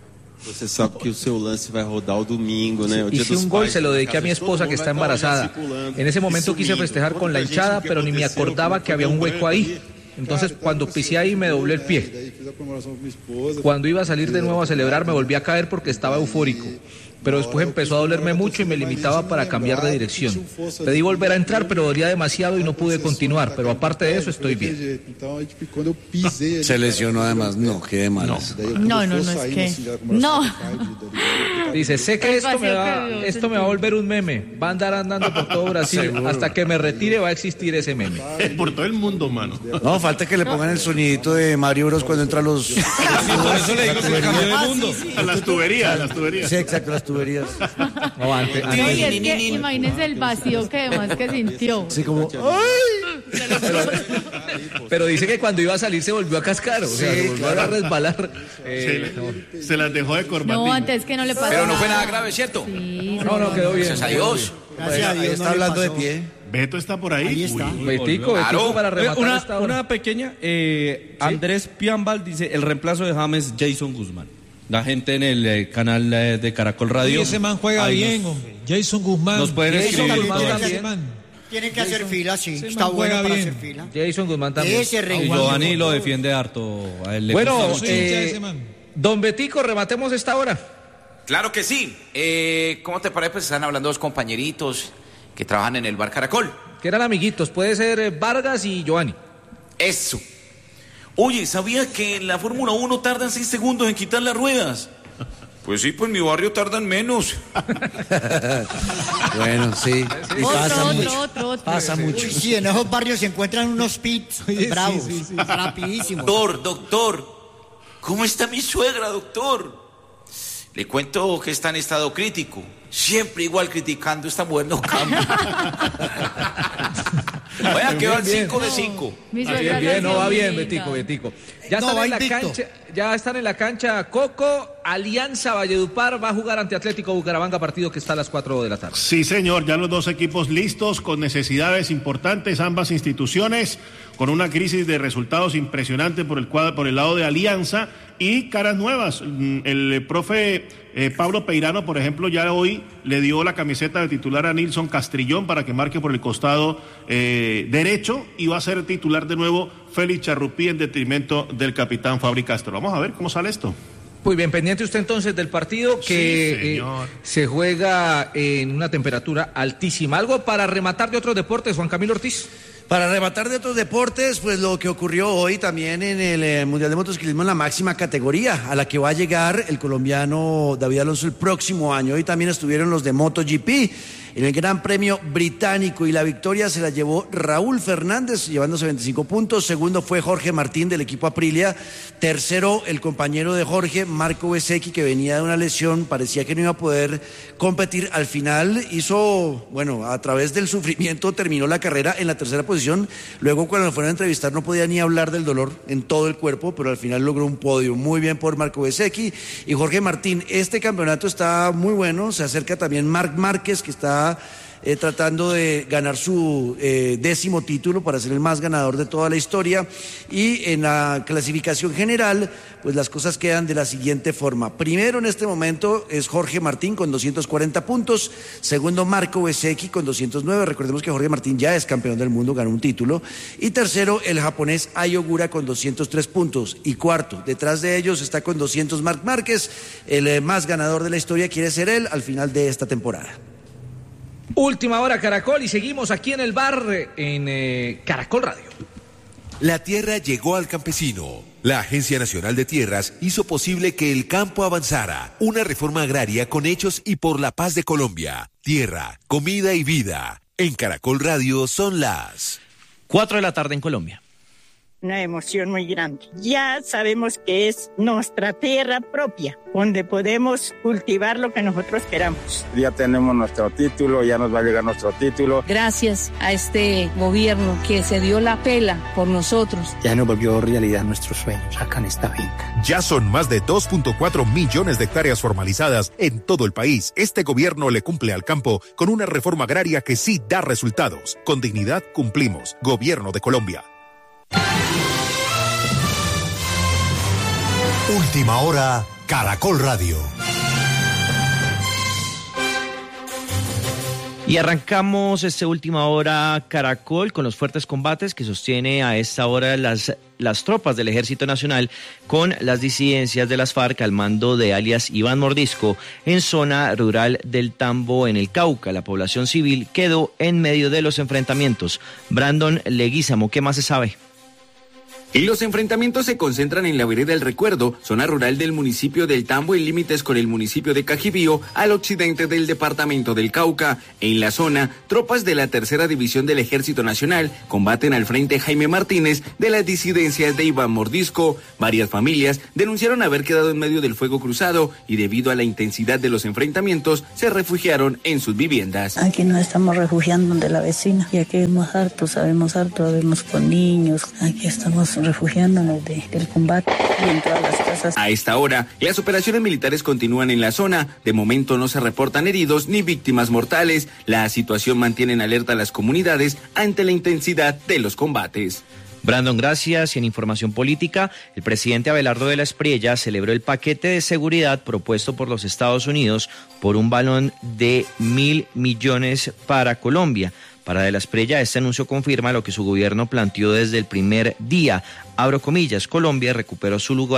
Speaker 10: Você sabe que o seu lance vai rodar o domingo, né? O dia
Speaker 1: Hice
Speaker 10: dos
Speaker 1: un gol,
Speaker 10: pais,
Speaker 1: se lo
Speaker 10: na
Speaker 1: dediqué a
Speaker 10: casa
Speaker 1: mi
Speaker 10: de todo
Speaker 1: esposa
Speaker 10: mundo,
Speaker 1: que está
Speaker 10: vai estar lá já
Speaker 1: embarazada.
Speaker 10: circulando
Speaker 1: En ese momento
Speaker 10: e
Speaker 1: quise
Speaker 10: sumindo.
Speaker 1: festejar con la
Speaker 10: Muita gente,
Speaker 1: hinchada,
Speaker 10: o que
Speaker 1: pero ni me
Speaker 10: aconteceu,
Speaker 1: acordaba
Speaker 10: como
Speaker 1: que había un
Speaker 10: foi
Speaker 1: hueco ahí.
Speaker 10: ali.
Speaker 1: Entonces, cuando pisé ahí me doblé el pie. Cuando iba a salir de nuevo a celebrar, me volví a caer porque estaba eufórico. pero después empezó a dolerme mucho y me limitaba para cambiar de dirección. Pedí volver a entrar, pero dolía demasiado y no pude continuar, pero aparte de eso estoy bien.
Speaker 6: Se lesionó además, no, qué de malas.
Speaker 5: No, no, no, es que... No.
Speaker 1: Dice, sé que esto me, va, esto me va a volver un meme, va a andar andando por todo Brasil, hasta que me retire va a existir ese meme.
Speaker 8: Por todo el mundo, mano.
Speaker 6: No, falta que le pongan el sonidito de Mario Bros cuando entran los...
Speaker 2: Sí, por eso le digo que cambió de mundo.
Speaker 8: A las tuberías, las tuberías.
Speaker 6: Sí, exacto, las tuberías.
Speaker 1: No, antes, antes.
Speaker 5: No, y es que imagínese el vacío que además que sintió.
Speaker 6: Sí, como... ¡Ay!
Speaker 1: Pero, pero dice que cuando iba a salir se volvió a cascar, o sea,
Speaker 6: Sí,
Speaker 1: se volvió
Speaker 6: claro.
Speaker 1: a resbalar. Eh,
Speaker 8: Se, se las dejó de corbatín.
Speaker 5: No, antes que no le pasó.
Speaker 11: Pero no fue nada grave, ¿cierto?
Speaker 5: Sí,
Speaker 1: no, no, quedó bien.
Speaker 11: Gracias a Dios.
Speaker 9: Gracias a Dios,
Speaker 6: Ahí
Speaker 9: no
Speaker 6: está
Speaker 9: le
Speaker 6: hablando de
Speaker 9: pasó.
Speaker 6: pie.
Speaker 8: Beto está por ahí.
Speaker 9: Ahí está.
Speaker 8: Uy,
Speaker 1: Betico,
Speaker 11: Claro.
Speaker 1: Betico para rematar
Speaker 2: Una,
Speaker 1: esta hora.
Speaker 2: una pequeña, eh, Andrés Piambal dice, el reemplazo de James, Jason Guzmán. La gente en el eh, canal eh, de Caracol Radio.
Speaker 7: Y ese man juega
Speaker 2: ahí
Speaker 7: bien,
Speaker 2: nos-
Speaker 7: hombre. Jason Guzmán.
Speaker 2: Nos pueden
Speaker 7: Jason
Speaker 2: escribir
Speaker 7: Guzmán
Speaker 2: todas.
Speaker 7: también.
Speaker 9: Tiene que hacer fila, sí.
Speaker 7: Ese
Speaker 9: Está
Speaker 7: man
Speaker 9: bueno
Speaker 7: juega
Speaker 9: para
Speaker 7: bien.
Speaker 9: hacer fila.
Speaker 1: Jason Guzmán también.
Speaker 9: Ese
Speaker 2: Y
Speaker 9: rey.
Speaker 2: Giovanni lo defiende harto. A él le
Speaker 1: Bueno,
Speaker 2: gusta
Speaker 7: Yo
Speaker 2: mucho.
Speaker 7: soy hincha de
Speaker 1: eh,
Speaker 7: ese man.
Speaker 1: don Betico, rematemos esta hora.
Speaker 11: Claro que sí. Eh, ¿Cómo te parece? Pues están hablando dos compañeritos que trabajan en el bar Caracol.
Speaker 1: Que eran amiguitos, puede ser eh, Vargas y Giovanni.
Speaker 11: Eso. Oye, ¿sabías que en la Fórmula uno tardan seis segundos en quitar las ruedas? Pues sí, pues en mi barrio tardan menos.
Speaker 6: Bueno, sí. Y
Speaker 5: Otro,
Speaker 6: pasa
Speaker 5: otro,
Speaker 6: mucho.
Speaker 5: otro, otro.
Speaker 6: Pasa mucho.
Speaker 9: Uy, sí, en esos barrios se encuentran unos pits
Speaker 7: Oye,
Speaker 9: bravos,
Speaker 7: sí, sí, sí.
Speaker 9: rapidísimos.
Speaker 11: Doctor, doctor, ¿cómo está mi suegra, doctor? Le cuento que está en estado crítico. Siempre igual criticando, esta mujer no cambia. Vaya, quedó al cinco de cinco.
Speaker 5: Mi
Speaker 1: Bien,
Speaker 5: suegra
Speaker 1: bien, no va bien,
Speaker 5: linda.
Speaker 1: Betico, Betico. Ya
Speaker 9: No,
Speaker 1: están
Speaker 9: va
Speaker 1: en la
Speaker 9: invicto.
Speaker 1: cancha, ya están en la cancha Coco, Alianza Valledupar va a jugar ante Atlético Bucaramanga, partido que está a las cuatro de la tarde.
Speaker 8: Sí, señor, ya los dos equipos listos con necesidades importantes, ambas instituciones con una crisis de resultados impresionante por el cuadro, por el lado de Alianza y caras nuevas. Mm, El eh, profe eh, Pablo Peirano, por ejemplo, ya hoy le dio la camiseta de titular a Nilson Castrillón para que marque por el costado eh, derecho y va a ser titular de nuevo Félix Charrupí en detrimento del capitán Fabri Castro. Vamos a ver cómo sale esto.
Speaker 1: Muy bien, pendiente usted entonces del partido que
Speaker 8: Sí,
Speaker 1: eh,
Speaker 8: señor.
Speaker 1: se juega en una temperatura altísima. ¿Algo para rematar de otros deportes, Juan Camilo Ortiz?
Speaker 6: Para rematar de otros deportes, pues lo que ocurrió hoy también en el eh, Mundial de Motociclismo en la máxima categoría, a la que va a llegar el colombiano David Alonso el próximo año. Hoy también estuvieron los de MotoGP en el Gran Premio Británico y la victoria se la llevó Raúl Fernández, llevándose veinticinco puntos. Segundo fue Jorge Martín del equipo Aprilia. Tercero, el compañero de Jorge, Marco Bezzecchi, que venía de una lesión, parecía que no iba a poder competir. Al final hizo, bueno, a través del sufrimiento terminó la carrera en la tercera posición. Luego cuando lo fueron a entrevistar no podía ni hablar del dolor en todo el cuerpo, pero al final logró un podio. Muy bien por Marco Bezzecchi y Jorge Martín. Este campeonato está muy bueno, se acerca también Marc Márquez, que está Eh, tratando de ganar su eh, décimo título para ser el más ganador de toda la historia. Y en la clasificación general, pues las cosas quedan de la siguiente forma. Primero en este momento es Jorge Martín con doscientos cuarenta puntos. Segundo, Marco Bezzecchi con doscientos nueve. Recordemos que Jorge Martín ya es campeón del mundo, ganó un título. Y tercero, el japonés Ai Ogura con doscientos tres puntos. Y cuarto, detrás de ellos está con doscientos Marc Márquez. El eh, más ganador de la historia quiere ser él al final de esta temporada.
Speaker 1: Última hora Caracol y seguimos aquí en el bar en eh, Caracol Radio.
Speaker 12: La tierra llegó al campesino. La Agencia Nacional de Tierras hizo posible que el campo avanzara. Una reforma agraria con hechos y por la paz de Colombia. Tierra, comida y vida. En Caracol Radio son las
Speaker 3: Cuatro de la tarde en Colombia.
Speaker 13: Una emoción muy grande. Ya sabemos que es nuestra tierra propia, donde podemos cultivar lo que nosotros queramos.
Speaker 14: Ya tenemos nuestro título, ya nos va a llegar nuestro título.
Speaker 15: Gracias a este gobierno que se dio la pela por nosotros.
Speaker 16: Ya nos volvió realidad nuestros sueños acá en esta finca.
Speaker 17: Ya son más de dos punto cuatro millones de hectáreas formalizadas en todo el país. Este gobierno le cumple al campo con una reforma agraria que sí da resultados. Con dignidad cumplimos. Gobierno de Colombia.
Speaker 18: Última hora, Caracol Radio. Y arrancamos esta última hora Caracol con los fuertes combates que sostiene a esta hora las, las tropas del Ejército Nacional con las disidencias de las FARC al mando de alias Iván Mordisco en zona rural del Tambo en el Cauca. La población civil quedó en medio de los enfrentamientos. Brandon Leguízamo, ¿qué más se sabe?
Speaker 19: Y los enfrentamientos se concentran en la vereda del Recuerdo, zona rural del municipio del Tambo en límites con el municipio de Cajibío, al occidente del departamento del Cauca. En la zona, tropas de la tercera división del Ejército Nacional combaten al frente Jaime Martínez de las disidencias de Iván Mordisco. Varias familias denunciaron haber quedado en medio del fuego cruzado y debido a la intensidad de los enfrentamientos se refugiaron en sus viviendas.
Speaker 20: Aquí nos estamos refugiando de la vecina y aquí vemos harto, sabemos harto, vemos con niños, aquí estamos refugiándonos de, del combate y en todas las casas.
Speaker 19: A esta hora, las operaciones militares continúan en la zona. De momento no se reportan heridos ni víctimas mortales. La situación mantiene en alerta a las comunidades ante la intensidad de los combates.
Speaker 18: Brandon, gracias. Y en información política, el presidente Abelardo de la Espriella celebró el paquete de seguridad propuesto por los Estados Unidos por un balón de mil millones para Colombia. Para De la Espriella, este anuncio confirma lo que su gobierno planteó desde el primer día. Abro comillas, Colombia recuperó su lugar